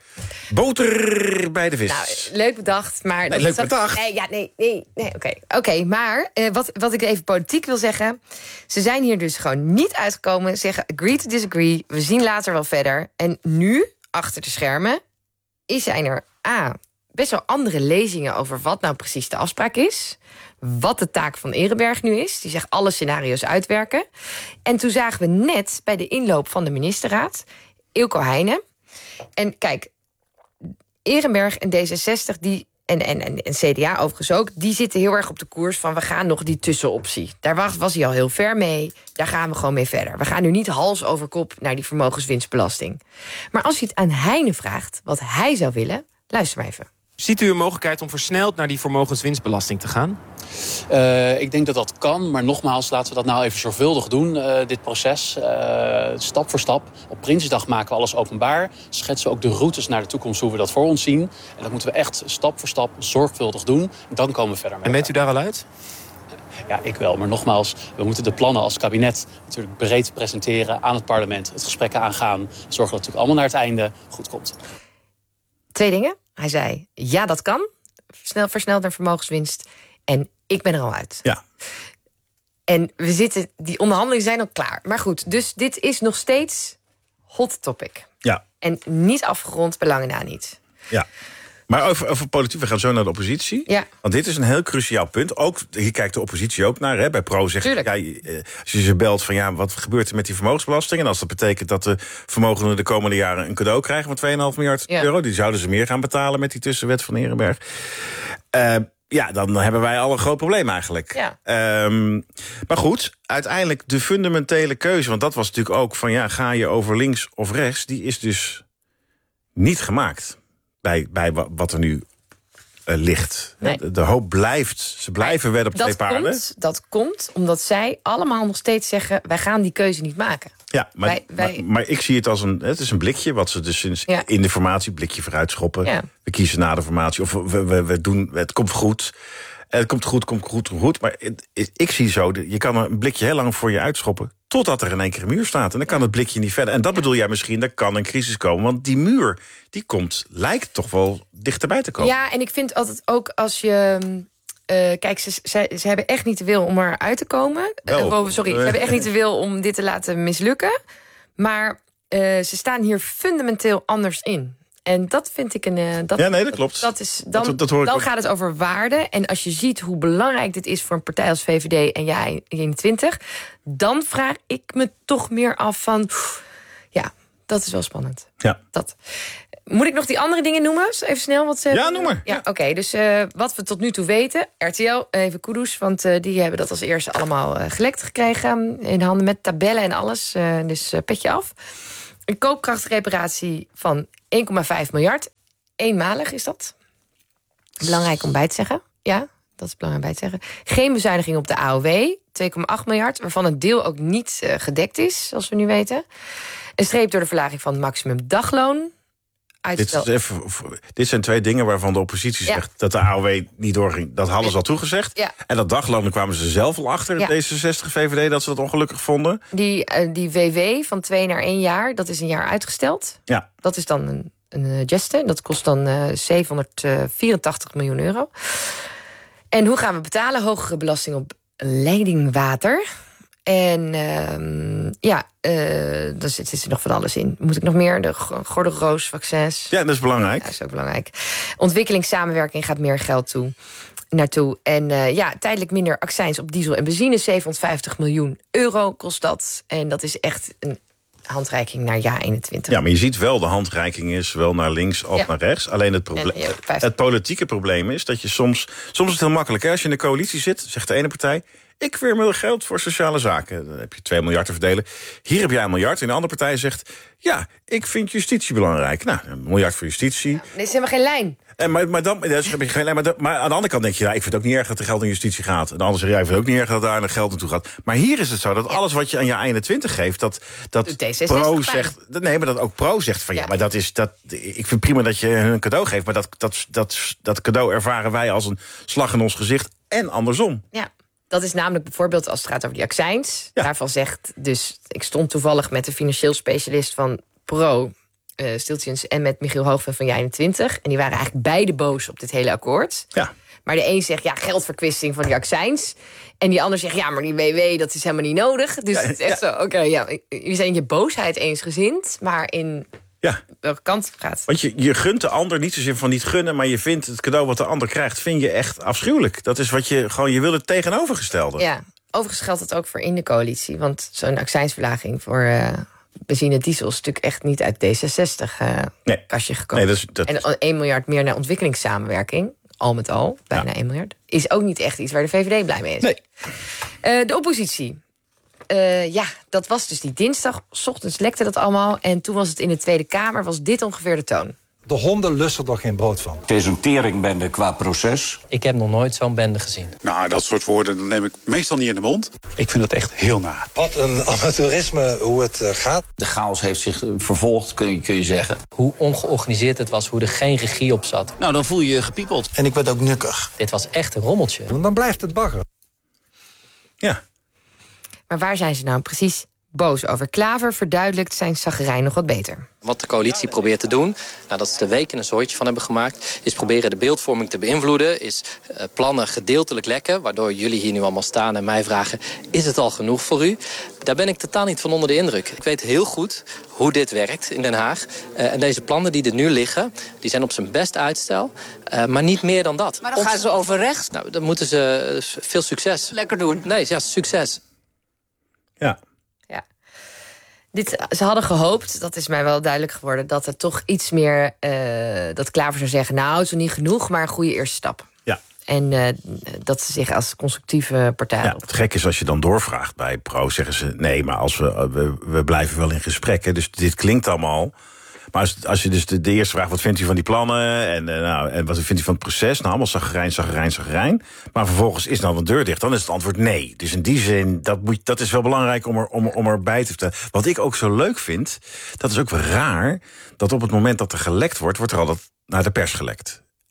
Boter bij de vis. Nou, leuk bedacht, maar... Nee, leuk dat, bedacht. Nee, ja, nee, nee, nee oké. Okay. Oké, okay, maar uh, wat, wat ik even politiek wil zeggen, ze zijn hier dus gewoon niet uitgekomen, zeggen agree to disagree, we zien later wel verder. En nu, achter de schermen, is zijn er A, best wel andere lezingen over wat nou precies de afspraak is, wat de taak van Ehrenberg nu is. Die zegt alle scenario's uitwerken. En toen zagen we net bij de inloop van de ministerraad Eelco Heijnen. En kijk, Ehrenberg en D zesenzestig, die, en, en, en, en C D A overigens ook, die zitten heel erg op de koers van we gaan nog die tussenoptie. Daar was, was hij al heel ver mee. Daar gaan we gewoon mee verder. We gaan nu niet hals over kop naar die vermogenswinstbelasting. Maar als je het aan Heijnen vraagt wat hij zou willen, luister maar even. Ziet u een mogelijkheid om versneld naar die vermogenswinstbelasting te gaan? Uh, ik denk dat dat kan, maar nogmaals, laten we dat nou even zorgvuldig doen, uh, dit proces. Uh, stap voor stap. Op Prinsjesdag maken we alles openbaar. Schetsen we ook de routes naar de toekomst, hoe we dat voor ons zien. En dat moeten we echt stap voor stap zorgvuldig doen. En dan komen we verder met. En bent u daar al uit? Ja, ik wel. Maar nogmaals, we moeten de plannen als kabinet natuurlijk breed presenteren aan het parlement. Het gesprek aangaan. Zorgen dat het natuurlijk allemaal naar het einde goed komt. Twee dingen. Hij zei, ja, dat kan. Snel, versneld naar vermogenswinst. En ik ben er al uit. Ja. En we zitten, die onderhandelingen zijn al klaar. Maar goed, dus dit is nog steeds hot topic. Ja. En niet afgerond, belangen na niet. Ja. Maar over, over politiek, we gaan zo naar de oppositie. Ja. Want dit is een heel cruciaal punt. Ook, hier kijkt de oppositie ook naar. Hè. Bij Pro zegt, ja, als je ze belt van ja, wat gebeurt er met die vermogensbelasting? En als dat betekent dat de vermogenden de komende jaren een cadeau krijgen van twee komma vijf miljard ja. euro, die zouden ze meer gaan betalen met die tussenwet van Ehrenberg. Uh, ja, dan hebben wij al een groot probleem eigenlijk. Ja. Um, maar goed, uiteindelijk de fundamentele keuze, want dat was natuurlijk ook van ja, ga je over links of rechts, die is dus niet gemaakt. Bij, bij wat er nu uh, ligt. Nee. De, de hoop blijft. Ze blijven wedden op twee paarden. Komt, dat komt omdat zij allemaal nog steeds zeggen, wij gaan die keuze niet maken. Ja, maar, wij, wij... maar, maar ik zie het als een, het is een blikje wat ze dus in, ja. in de formatie, blikje vooruit schoppen. Ja. We kiezen na de formatie. Of we, we, we doen, het komt goed. Het komt goed, komt goed, komt goed. Maar het, het, ik zie zo, je kan een blikje heel lang voor je uitschoppen. Totdat er in één keer een muur staat. En dan kan het blikje niet verder. En dat bedoel jij misschien, er kan een crisis komen. Want die muur, die komt, lijkt toch wel dichterbij te komen. Ja, en ik vind altijd ook als je... Uh, kijk, ze, ze, ze hebben echt niet de wil om eruit te komen. Uh, sorry, ze hebben echt niet de wil om dit te laten mislukken. Maar uh, ze staan hier fundamenteel anders in. En dat vind ik een... Uh, dat, ja, nee, dat klopt. Dat is, dan dat, dat hoor ik dan ook. Gaat het over waarde. En als je ziet hoe belangrijk dit is voor een partij als V V D en jij eenentwintig... dan vraag ik me toch meer af van... Ja, dat is wel spannend. Ja. Dat. Moet ik nog die andere dingen noemen? Even snel. Wat ze ja, noem maar. Ja, Oké, okay, dus uh, wat we tot nu toe weten. R T L, even kudos, want uh, die hebben dat als eerste allemaal uh, gelekt gekregen. In handen met tabellen en alles. Uh, dus uh, petje af. Een koopkrachtreparatie van één komma vijf miljard. Eenmalig is dat. Belangrijk om bij te zeggen. Ja, dat is belangrijk bij te zeggen. Geen bezuiniging op de A O W. twee komma acht miljard, waarvan een deel ook niet uh, gedekt is, zoals we nu weten. Een streep door de verlaging van het maximum dagloon. Dit, is even, dit zijn twee dingen waarvan de oppositie zegt... Ja. dat de A O W niet doorging. Dat hadden ze al toegezegd. Ja. En dat dagloon, kwamen ze zelf al achter, ja. D zesenzestig, V V D... dat ze dat ongelukkig vonden. Die, uh, die W W van twee naar één jaar, dat is een jaar uitgesteld. Ja. Dat is dan een, een geste. Dat kost dan uh, zevenhonderdvierentachtig miljoen euro. En hoe gaan we betalen? Hogere belasting op leidingwater... En uh, ja, uh, daar zit, zit er nog van alles in. Moet ik nog meer? De gordelroosvaccins. Ja, dat is belangrijk. Ja, dat is ook belangrijk. Ontwikkelingssamenwerking gaat meer geld toe, naartoe. En uh, ja, tijdelijk minder accijns op diesel en benzine. zevenhonderdvijftig miljoen euro kost dat. En dat is echt een handreiking naar Ja eenentwintig. Ja, maar je ziet wel, de handreiking is wel naar links of ja. naar rechts. Alleen het, proble- ja, het politieke probleem is dat je soms... Soms is het heel makkelijk, hè? Als je in de coalitie zit, zegt de ene partij... ik weer meer geld voor sociale zaken. Dan heb je twee miljard te verdelen. Hier heb jij een miljard. En de andere partij zegt... ja, ik vind justitie belangrijk. Nou, een miljard voor justitie. Ja, er is helemaal geen lijn. En, maar, maar, dan, dus heb je geen lijn maar, dan, maar aan de andere kant denk je... Ja, ik vind het ook niet erg dat er geld in justitie gaat. En de andere zegt, ja, ik vind het ook niet erg dat daar geld naartoe gaat. Maar hier is het zo dat ja. alles wat je aan je eenentwintig geeft... dat, dat Pro zegt... Nee, maar dat ook Pro zegt van... ja, ja maar dat is... Dat, ik vind prima dat je hun een cadeau geeft... maar dat, dat, dat, dat cadeau ervaren wij als een slag in ons gezicht... en andersom. Ja. Dat is namelijk bijvoorbeeld als het gaat over die accijns. Ja. Daarvan zegt dus... Ik stond toevallig met de financieel specialist van Pro... Uh, Stiltjens en met Michiel Hoogveen van Ja eenentwintig. En die waren eigenlijk beide boos op dit hele akkoord. Ja. Maar de een zegt, ja, geldverkwisting van die accijns. En die ander zegt, ja, maar die W W, dat is helemaal niet nodig. Dus ja, het is echt ja. zo, oké, okay, ja, je zijn je boosheid eensgezind... maar in... Ja. Welke kant het gaat. Want je, je gunt de ander niet zozeer van niet gunnen... maar je vindt het cadeau wat de ander krijgt... vind je echt afschuwelijk. Dat is wat je gewoon... je wil het tegenovergestelde. Ja, overigens geldt het ook voor in de coalitie. Want zo'n accijnsverlaging voor uh, benzine en diesel... is natuurlijk echt niet uit D zesenzestig uh, nee. kastje gekomen. Nee, dat is, dat... En één miljard meer naar ontwikkelingssamenwerking... al met al, bijna ja. één miljard... is ook niet echt iets waar de V V D blij mee is. Nee. Uh, de oppositie... Uh, ja, dat was dus die dinsdag. 's Ochtends lekte dat allemaal. En toen was het in de Tweede Kamer, was dit ongeveer de toon. De honden lusten er geen brood van. Het is een teringbende qua proces. Ik heb nog nooit zo'n bende gezien. Nou, dat soort woorden neem ik meestal niet in de mond. Ik vind het echt heel naar. Wat een amateurisme hoe het uh, gaat. De chaos heeft zich vervolgd, kun je, kun je zeggen. Hoe ongeorganiseerd het was, hoe er geen regie op zat. Nou, dan voel je je gepiepeld. En ik werd ook nukkig. Dit was echt een rommeltje. Dan blijft het bagger. Ja. Maar waar zijn ze nou precies boos over? Klaver verduidelijkt zijn chaggerijn nog wat beter. Wat de coalitie probeert te doen, nadat ze er weken een zooitje van hebben gemaakt... is proberen de beeldvorming te beïnvloeden, is uh, plannen gedeeltelijk lekken... waardoor jullie hier nu allemaal staan en mij vragen... is het al genoeg voor u? Daar ben ik totaal niet van onder de indruk. Ik weet heel goed hoe dit werkt in Den Haag. Uh, en deze plannen die er nu liggen, die zijn op zijn best uitstel... Uh, maar niet meer dan dat. Maar dan Ont... gaan ze over rechts? Nou, dan moeten ze uh, veel succes. Lekker doen. Nee, ja, succes. Ja. ja. Dit, ze hadden gehoopt, dat is mij wel duidelijk geworden... dat er toch iets meer, uh, dat Klaver zou zeggen... nou, het is nog niet genoeg, maar een goede eerste stap. Ja. En uh, dat ze zich als constructieve partij... Ja, het gek is, als je dan doorvraagt bij Pro... zeggen ze, nee, maar als we, we, we blijven wel in gesprek. Hè, dus dit klinkt allemaal... Maar als, als je dus de, de eerste vraagt, wat vindt u van die plannen? En, uh, nou, en wat vindt u van het proces? Nou, allemaal zagrijn, zagrijn, zagrijn. Maar vervolgens is nou de deur dicht. Dan is het antwoord nee. Dus in die zin, dat, moet, dat is wel belangrijk om, er, om, om erbij te vertellen. Wat ik ook zo leuk vind, dat is ook wel raar... dat op het moment dat er gelekt wordt, wordt er altijd naar de pers gelekt.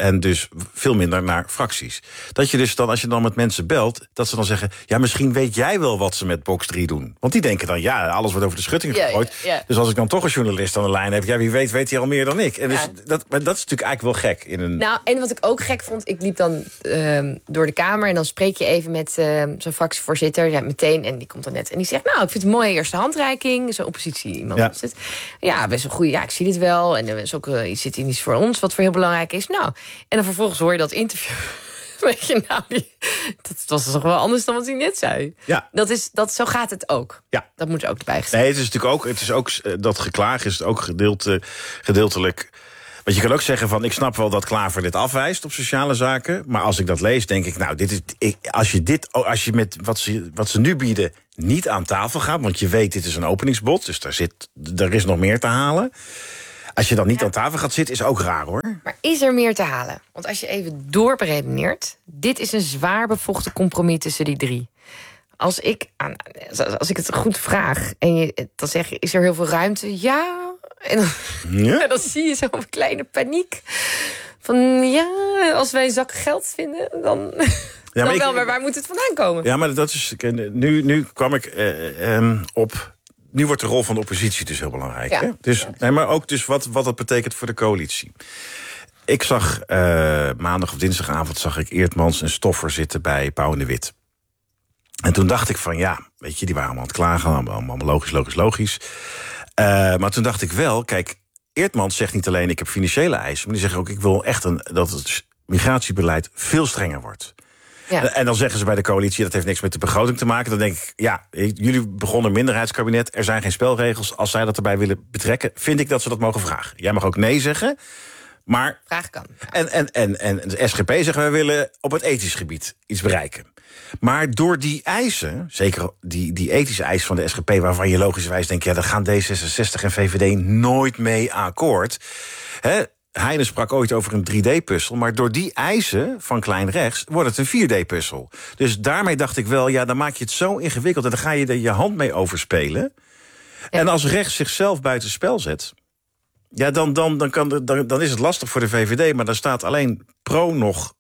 En dus veel minder naar fracties. Dat je dus dan, als je dan met mensen belt, dat ze dan zeggen, ja, misschien weet jij wel wat ze met box drie doen. Want die denken dan, ja, alles wordt over de schutting Ja, gegooid. ja, ja. Dus als ik dan toch een journalist aan de lijn heb, ja, wie weet, weet hij al meer dan ik. En dus Ja. dat, maar dat is natuurlijk eigenlijk wel gek. In een... Nou, en wat ik ook gek vond, ik liep dan uh, door de Kamer en dan spreek je even met uh, zo'n fractievoorzitter, ja, meteen, en die komt dan net en die zegt, nou, ik vind het een mooie eerste handreiking, zo'n oppositie iemand Ja. is het. Ja, best wel goed, ja, ik zie dit wel, en er is ook uh, iets zit in iets voor ons, wat voor heel belangrijk is. Nou, en dan vervolgens hoor je dat interview. Weet je, nou, die, dat was toch wel anders dan wat hij net zei. Ja. Dat is, dat, zo gaat het ook. Ja. Dat moet ook erbij gezegd. Nee, het is natuurlijk ook, het is ook uh, dat geklaag is het ook gedeelte, gedeeltelijk. Want je kan ook zeggen van, ik snap wel dat Klaver dit afwijst op sociale zaken. Maar als ik dat lees, denk ik, nou, dit is, ik, als je dit, als je met wat ze, wat ze nu bieden niet aan tafel gaat, want je weet, dit is een openingsbod, dus daar zit, er is nog meer te halen. Als je dan niet Ja. aan tafel gaat zitten, is ook raar, hoor. Maar is er meer te halen? Want als je even doorberedeneert, dit is een zwaar bevochten compromis tussen die drie. Als ik, aan, als ik het goed vraag en je, dan zeg je, is er heel veel ruimte? Ja. En dan, Ja? en dan zie je zo'n kleine paniek. Van ja, als wij een zak geld vinden, dan, Ja, dan maar ik- wel. Maar waar moet het vandaan komen? Ja, maar dat is, nu, nu kwam ik uh, um, op. Nu wordt de rol van de oppositie dus heel belangrijk. Ja. Hè? Dus, nee, maar ook dus wat, wat dat betekent voor de coalitie. Ik zag uh, maandag of dinsdagavond zag ik Eertmans en Stoffer zitten bij Pauw en de Wit. En toen dacht ik van ja, weet je, die waren allemaal aan het klagen, allemaal, allemaal logisch, logisch, logisch. Uh, maar toen dacht ik wel, kijk, Eertmans zegt niet alleen ik heb financiële eisen, maar die zegt ook ik wil echt een, dat het migratiebeleid veel strenger wordt. Ja. En dan zeggen ze bij de coalitie, dat heeft niks met de begroting te maken. Dan denk ik, ja, jullie begonnen een minderheidskabinet. Er zijn geen spelregels. Als zij dat erbij willen betrekken, vind ik dat ze dat mogen vragen. Jij mag ook nee zeggen, maar... Vraag kan. En, en, en, en de S G P zeggen, wij willen op het ethisch gebied iets bereiken. Maar door die eisen, zeker die, die ethische eisen van de S G P... waarvan je logischerwijs denkt, ja, daar gaan D zesenzestig en V V D nooit mee akkoord. Hè? Heine sprak ooit over een drie D-puzzel... maar door die eisen van klein rechts wordt het een vier D-puzzel. Dus daarmee dacht ik wel, ja, dan maak je het zo ingewikkeld... en dan ga je er je hand mee overspelen. Ja. En als rechts zichzelf buitenspel zet... ja, dan, dan, dan, kan de, dan, dan is het lastig voor de V V D... maar dan staat alleen Pro nog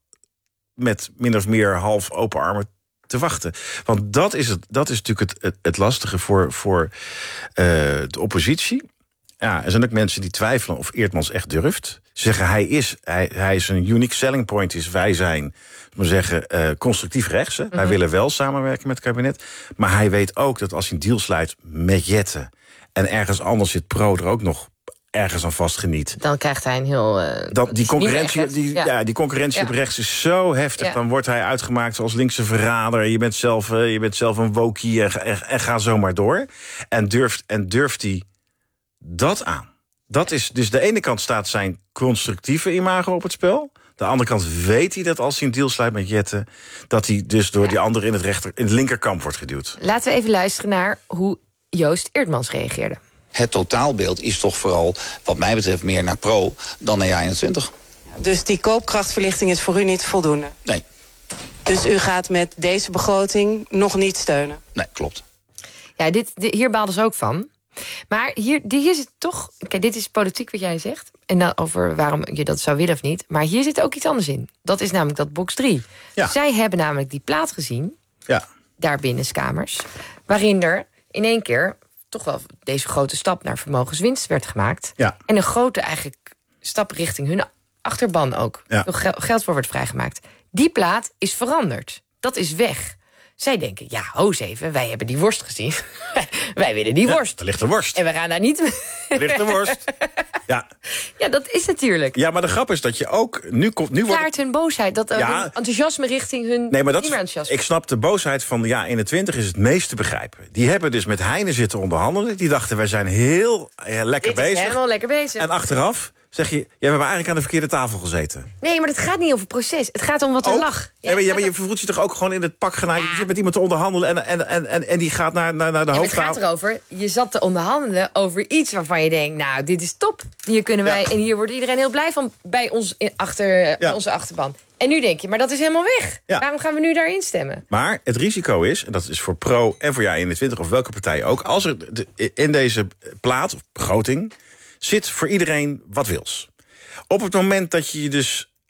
met min of meer half open armen te wachten. Want dat is, het, dat is natuurlijk het, het, het lastige voor, voor uh, de oppositie... Ja, er zijn ook mensen die twijfelen of Eertmans echt durft. Ze zeggen, hij is, hij, hij is een unique selling point. Is wij zijn, we zeggen, uh, constructief rechts. Mm-hmm. Wij willen wel samenwerken met het kabinet. Maar hij weet ook dat als hij een deal sluit met Jette... en ergens anders zit Pro er ook nog ergens aan vastgeniet... Dan krijgt hij een heel... Uh, dat, die, concurrentie, die, ja. Ja, die concurrentie ja. op rechts is zo heftig. Ja. Dan wordt hij uitgemaakt als linkse verrader. Je bent zelf, uh, je bent zelf een wokie en, en, en ga zo maar door. En durft, en durft hij... dat aan. Dat is, dus de ene kant staat zijn constructieve imago op het spel. De andere kant weet hij dat als hij een deal sluit met Jette... dat hij dus door ja. die andere in het, rechter, in het linkerkamp wordt geduwd. Laten we even luisteren naar hoe Joost Eertmans reageerde. Het totaalbeeld is toch vooral, wat mij betreft, meer naar Pro dan naar eenentwintig. Dus die koopkrachtverlichting is voor u niet voldoende? Nee. Dus u gaat met deze begroting nog niet steunen? Nee, klopt. Ja, dit, dit, hier baalden ze ook van. Maar hier, hier zit toch... Kijk, dit is politiek wat jij zegt. En dan over waarom je dat zou willen of niet. Maar hier zit ook iets anders in. Dat is namelijk dat box drie. Ja. Zij hebben namelijk die plaat gezien. Ja. Daar binnenskamers. Waarin er in één keer toch wel deze grote stap naar vermogenswinst werd gemaakt. Ja. En een grote eigenlijk stap richting hun achterban ook. Ja. Veel geld voor wordt vrijgemaakt. Die plaat is veranderd. Dat is weg. Zij denken, ja, hoos even, wij hebben die worst gezien. Wij willen die ja, worst. Er ligt een worst. En we gaan daar niet... Er ligt een worst. Ja. Ja, dat is natuurlijk. Ja, maar de grap is dat je ook... Nu komt, nu Klaart wordt... hun boosheid, dat Ja. hun enthousiasme richting hun Nee, maar dat, niet meer enthousiasme. ik snap de boosheid van de ja eenentwintig is het meest te begrijpen. Die hebben dus met Heine zitten onderhandelen. Die dachten, wij zijn heel eh, lekker Dit is bezig. helemaal lekker bezig. En achteraf zeg je, ja, we hebben eigenlijk aan de verkeerde tafel gezeten. Nee, maar het gaat niet over proces. Het gaat om wat er Ook? lag. Ja, maar, ja, maar je voelt je toch ook gewoon in het pak genaaid. Je zit met iemand te onderhandelen en, en, en, en, en die gaat naar, naar, naar de Ja, maar het hoofdtafel. gaat erover, je zat te onderhandelen over iets waarvan je denkt... nou, dit is top. Hier kunnen wij, Ja. en hier wordt iedereen heel blij van bij, ons in, achter, Ja. bij onze achterban. En nu denk je, maar dat is helemaal weg. Ja. Waarom gaan we nu daarin stemmen? Maar het risico is, en dat is voor Pro en voor ja eenentwintig of welke partij ook... als er de, in deze plaat, of begroting, zit voor iedereen wat wils. Op het moment dat je je dus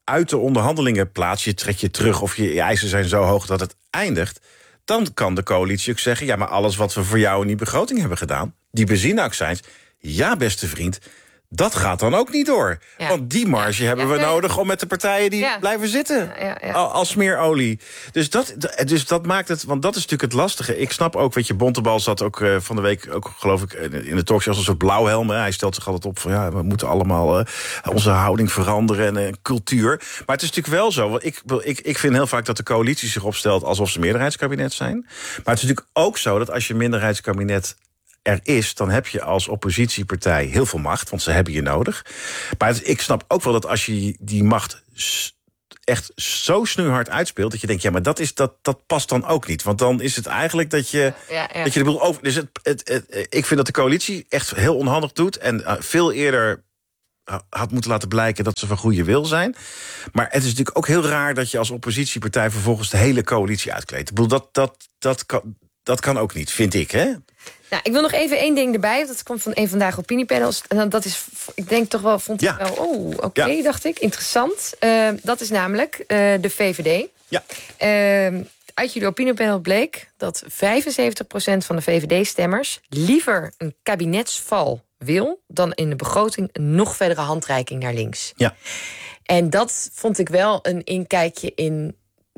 uit de onderhandelingen plaatst, je trekt je terug of je, je eisen zijn zo hoog dat het eindigt, dan kan de coalitie ook zeggen, ja, maar alles wat we voor jou in die begroting hebben gedaan, die benzineaccijns, ja, beste vriend, dat gaat dan ook niet door. Ja. Want die marge ja. hebben we ja. nodig om met de partijen die ja. blijven zitten. Ja, ja, ja. Als smeerolie. Dus dat, dus dat maakt het, want dat is natuurlijk het lastige. Ik snap ook, weet je, Bontebal zat ook uh, van de week, ook geloof ik, in de talkshow als een soort blauwhelm. Hij stelt zich altijd op van, ja, we moeten allemaal uh, onze houding veranderen en uh, cultuur. Maar het is natuurlijk wel zo, want ik, ik, ik vind heel vaak dat de coalitie zich opstelt alsof ze meerderheidskabinet zijn. Maar het is natuurlijk ook zo dat als je minderheidskabinet er is, dan heb je als oppositiepartij heel veel macht, want ze hebben je nodig. Maar het, ik snap ook wel dat als je die macht echt zo snoeihard uitspeelt, dat je denkt, ja, maar dat, is, dat, dat past dan ook niet. Want dan is het eigenlijk dat je, ja, ja. Dat je de boel over. Dus het, het, het, ik vind dat de coalitie echt heel onhandig doet en uh, veel eerder had moeten laten blijken dat ze van goede wil zijn. Maar het is natuurlijk ook heel raar dat je als oppositiepartij vervolgens de hele coalitie uitkleedt. Ik bedoel, dat, dat, dat, kan, dat kan ook niet, vind ik, hè? Nou, ik wil nog even één ding erbij. Dat komt van een vandaag opiniepanels. En dat is, ik denk toch wel, vond ik ja. wel, oh, oké, okay, ja. dacht ik, interessant. Uh, dat is namelijk uh, de V V D. Ja. Uh, uit jullie opiniepanel bleek dat vijfenzeventig procent van de V V D-stemmers liever een kabinetsval wil dan in de begroting een nog verdere handreiking naar links. Ja. En dat vond ik wel een inkijkje in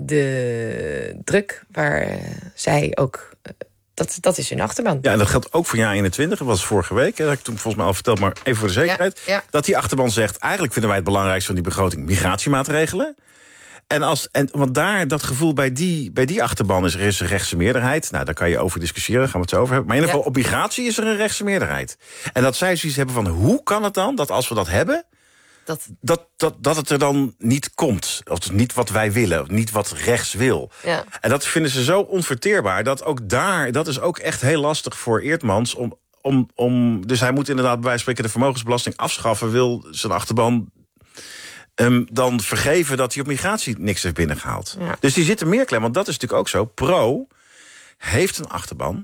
de druk waar uh, zij ook. Uh, Dat, dat is hun achterban. Ja, en dat geldt ook voor jaar eenentwintig. Dat was vorige week. Dat heb ik toen volgens mij al verteld, maar even voor de zekerheid. Ja, ja. Dat die achterban zegt, eigenlijk vinden wij het belangrijkste van die begroting migratiemaatregelen. En als, en, want daar, dat gevoel bij die, bij die achterban is, er is een rechtse meerderheid. Nou, daar kan je over discussiëren, daar gaan we het zo over hebben. Maar in ieder geval, ja. op migratie is er een rechtse meerderheid. En dat zij zoiets hebben van, hoe kan het dan dat als we dat hebben, Dat... Dat, dat, dat het er dan niet komt. Of niet wat wij willen, niet wat rechts wil. Ja. En dat vinden ze zo onverteerbaar, dat ook daar, dat is ook echt heel lastig voor Eertmans. Om, om, om, dus hij moet inderdaad bij wijze van spreken de vermogensbelasting afschaffen, wil zijn achterban um, dan vergeven dat hij op migratie niks heeft binnengehaald. Ja. Dus die zitten meer klem, want dat is natuurlijk ook zo. Pro heeft een achterban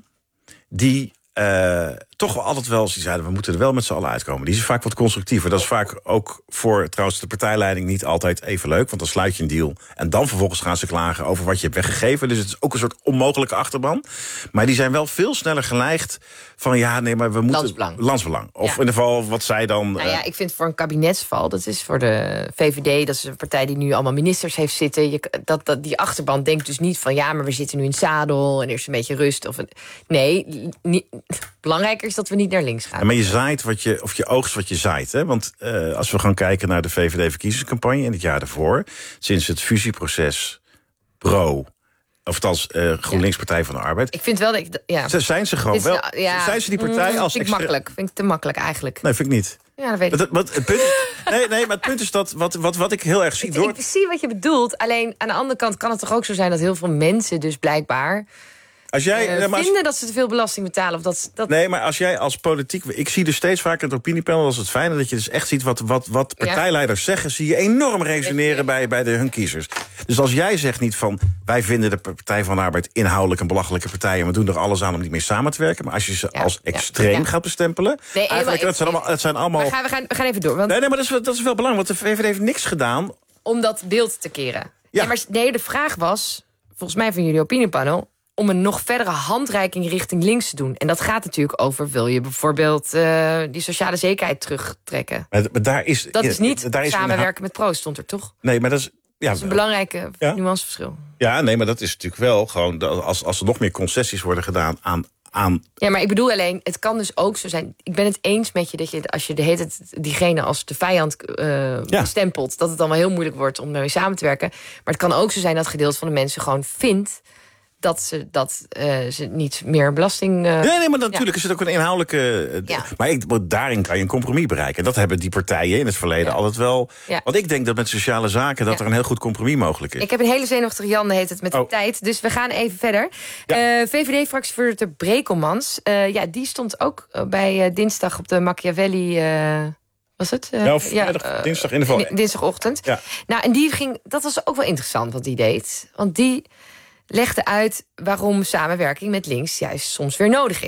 die Uh, toch wel altijd wel, ze zeiden, we moeten er wel met z'n allen uitkomen. Die is vaak wat constructiever. Dat is vaak ook voor trouwens de partijleiding niet altijd even leuk, want dan sluit je een deal en dan vervolgens gaan ze klagen over wat je hebt weggegeven. Dus het is ook een soort onmogelijke achterban. Maar die zijn wel veel sneller geneigd van, ja, nee, maar we moeten Landsbelang. Landsbelang. Of ja. in ieder geval wat zij dan. Nou ja, ik vind voor een kabinetsval, dat is voor de V V D, dat is een partij die nu allemaal ministers heeft zitten. Je, dat, dat, die achterban denkt dus niet van, ja, maar we zitten nu in het zadel en er is een beetje rust. Of een, nee, niet. Belangrijker is dat we niet naar links gaan. Ja, maar je zaait wat je, of je oogst wat je zaait. Hè? Want uh, als we gaan kijken naar de V V D-verkiezingscampagne in het jaar daarvoor, sinds het fusieproces Pro, of althans uh, GroenLinks Partij van de Arbeid. Ik vind wel dat ik, ja. Zijn ze gewoon is, wel? Ja, zijn ze die partij mm, als vind ik makkelijk? Vind ik te makkelijk eigenlijk? Nee, vind ik niet. Ja, dat weet ik. Maar, maar, het punt, nee, nee, maar het punt is dat wat, wat, wat ik heel erg zie. Ik, door... ik zie wat je bedoelt. Alleen aan de andere kant kan het toch ook zo zijn dat heel veel mensen dus blijkbaar Als jij, uh, nee, maar als, vinden dat ze te veel belasting betalen. Of dat, dat... Nee, maar als jij als politiek. Ik zie dus steeds vaker het opiniepanel als het fijne dat je dus echt ziet wat, wat, wat partijleiders ja. zeggen, zie je enorm resoneren ja. bij, bij de, hun kiezers. Dus als jij zegt niet van, wij vinden de Partij van de Arbeid inhoudelijk een belachelijke partij en we doen er alles aan om niet meer samen te werken. Maar als je ze ja. als extreem ja. gaat bestempelen. Nee, eigenlijk, dat zijn allemaal. Dat zijn allemaal... We gaan, we, gaan, we gaan even door. Want... Nee, nee, maar dat is, dat is wel belangrijk, want de V V D heeft niks gedaan om dat beeld te keren. Ja. Nee, maar nee, de vraag was, volgens mij van jullie opiniepanel, om een nog verdere handreiking richting links te doen. En dat gaat natuurlijk over, wil je bijvoorbeeld uh, die sociale zekerheid terugtrekken. Maar, maar daar is, dat is niet daar is samenwerken met Pro, stond er toch? Nee, maar dat is, ja, dat is een belangrijke ja. nuanceverschil. Ja, nee, maar dat is natuurlijk wel gewoon, als, als er nog meer concessies worden gedaan aan, aan... Ja, maar ik bedoel alleen, het kan dus ook zo zijn. Ik ben het eens met je dat je, als je de hele tijd diegene als de vijand uh, ja. stempelt, dat het dan wel heel moeilijk wordt om ermee samen te werken. Maar het kan ook zo zijn dat gedeelte van de mensen gewoon vindt dat ze, dat, uh, ze niet meer belasting... Uh, nee, nee, maar natuurlijk ja. is het ook een inhoudelijke... Uh, ja. Maar ik, daarin kan je een compromis bereiken. Dat hebben die partijen in het verleden ja. altijd wel... Ja. Want ik denk dat met sociale zaken dat ja. er een heel goed compromis mogelijk is. Ik heb een hele zenuwachtige Jan, heet het, met de oh. tijd. Dus we gaan even verder. Ja. Uh, V V D-fractievoorzitter Brekelmans, uh, ja, die stond ook bij uh, dinsdag op de Machiavelli... Uh, was het? Uh, ja, of ja, uh, dinsdag in de val. Dinsdagochtend. Ja. Nou, en die ging... Dat was ook wel interessant wat die deed. Want die legde uit waarom samenwerking met links juist soms weer nodig is.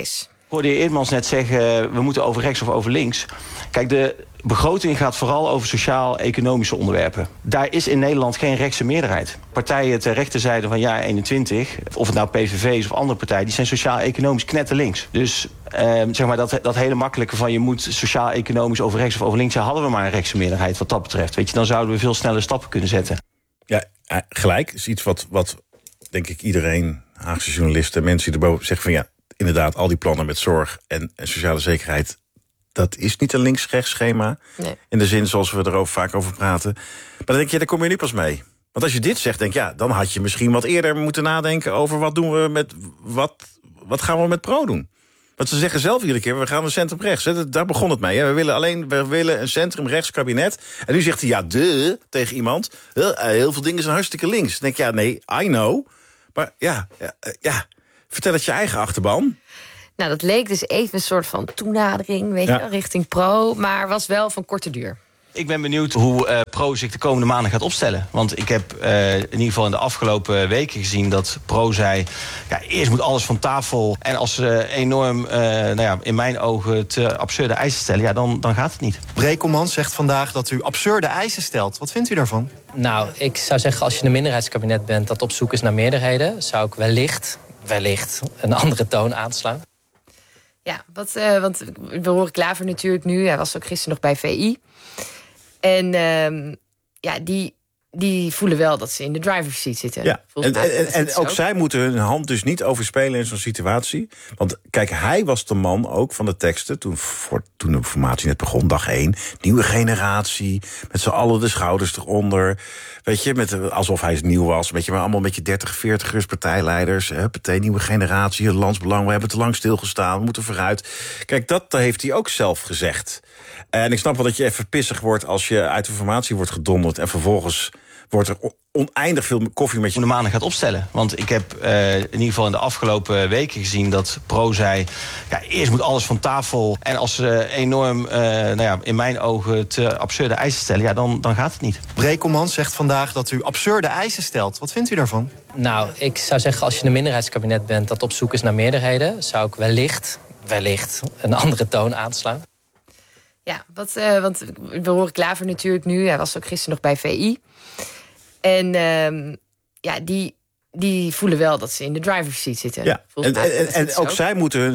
hoorde je Eerdmans net zeggen, we moeten over rechts of over links. Kijk, de begroting gaat vooral over sociaal-economische onderwerpen. Daar is in Nederland geen rechtse meerderheid. Partijen ter rechterzijde van jaar eenentwintig, of het nou P V V is of andere partijen, die zijn sociaal-economisch knetterlinks. Dus eh, zeg maar dat, dat hele makkelijke van je moet sociaal-economisch over rechts of over links, hadden we maar een rechtse meerderheid wat dat betreft. Weet je, dan zouden we veel sneller stappen kunnen zetten. Ja, gelijk is iets wat, wat denk ik iedereen, Haagse journalisten, mensen die erboven zeggen van ja, inderdaad, al die plannen met zorg en, en sociale zekerheid, dat is niet een links-rechts schema. Nee. In de zin zoals we er ook vaak over praten. Maar dan denk je, daar kom je nu pas mee. Want als je dit zegt, denk je, ja, dan had je misschien wat eerder moeten nadenken over wat doen we met wat, wat gaan we met Pro doen. Want ze zeggen zelf iedere keer, we gaan een centrum-rechts. Hè? Daar begon het mee. Hè? We willen alleen we willen een centrum-rechts kabinet. En nu zegt hij, ja, de tegen iemand. Heel veel dingen zijn hartstikke links. Dan denk je, ja, nee, I know. Maar ja, ja, ja, vertel het je eigen achterban. Nou, dat leek dus even een soort van toenadering, weet ja. je, richting Pro, maar was wel van korte duur. Ik ben benieuwd hoe uh, Pro zich de komende maanden gaat opstellen. Want ik heb uh, in ieder geval in de afgelopen weken gezien dat Pro zei, ja, eerst moet alles van tafel. En als ze enorm, uh, nou ja, in mijn ogen, te absurde eisen stellen, ja, dan, dan gaat het niet. Brekelmans zegt vandaag dat u absurde eisen stelt. Wat vindt u daarvan? Nou, ik zou zeggen, als je een minderheidskabinet bent dat op zoek is naar meerderheden, zou ik wellicht, wellicht een andere toon aanslaan. Ja, wat, uh, want we horen Klaver natuurlijk nu. Hij was ook gisteren nog bij V I. En uh, ja, die, die voelen wel dat ze in de driver's seat zitten. Ja, en, en, en ook, ook zij moeten hun hand dus niet overspelen in zo'n situatie. Want kijk, hij was de man ook van de teksten toen, voor, toen de formatie net begon, dag één. Nieuwe generatie, met z'n allen de schouders eronder. Weet je, met, alsof hij nieuw was. Weet je, maar allemaal een beetje dertig, veertigers, partijleiders. Huppatee, nieuwe generatie, het landsbelang. We hebben te lang stilgestaan, we moeten vooruit. Kijk, dat heeft hij ook zelf gezegd. En ik snap wel dat je even pissig wordt als je uit de formatie wordt gedonderd. En vervolgens wordt er oneindig veel koffie met je... de maanden gaat opstellen. Want ik heb uh, in ieder geval in de afgelopen weken gezien dat Pro zei, ja, eerst moet alles van tafel. En als ze enorm, uh, nou ja, in mijn ogen, te absurde eisen stellen, ja, dan, dan gaat het niet. Brekelmans zegt vandaag dat u absurde eisen stelt. Wat vindt u daarvan? Nou, ik zou zeggen, als je een minderheidskabinet bent dat op zoek is naar meerderheden, zou ik wellicht, wellicht een andere toon aanslaan. Ja, wat, uh, want we horen Klaver natuurlijk nu. Hij was ook gisteren nog bij V I. En uh, ja, die, die voelen wel dat ze in de driver's seat zitten. Ja, en, en, en ook, ook zij moeten hun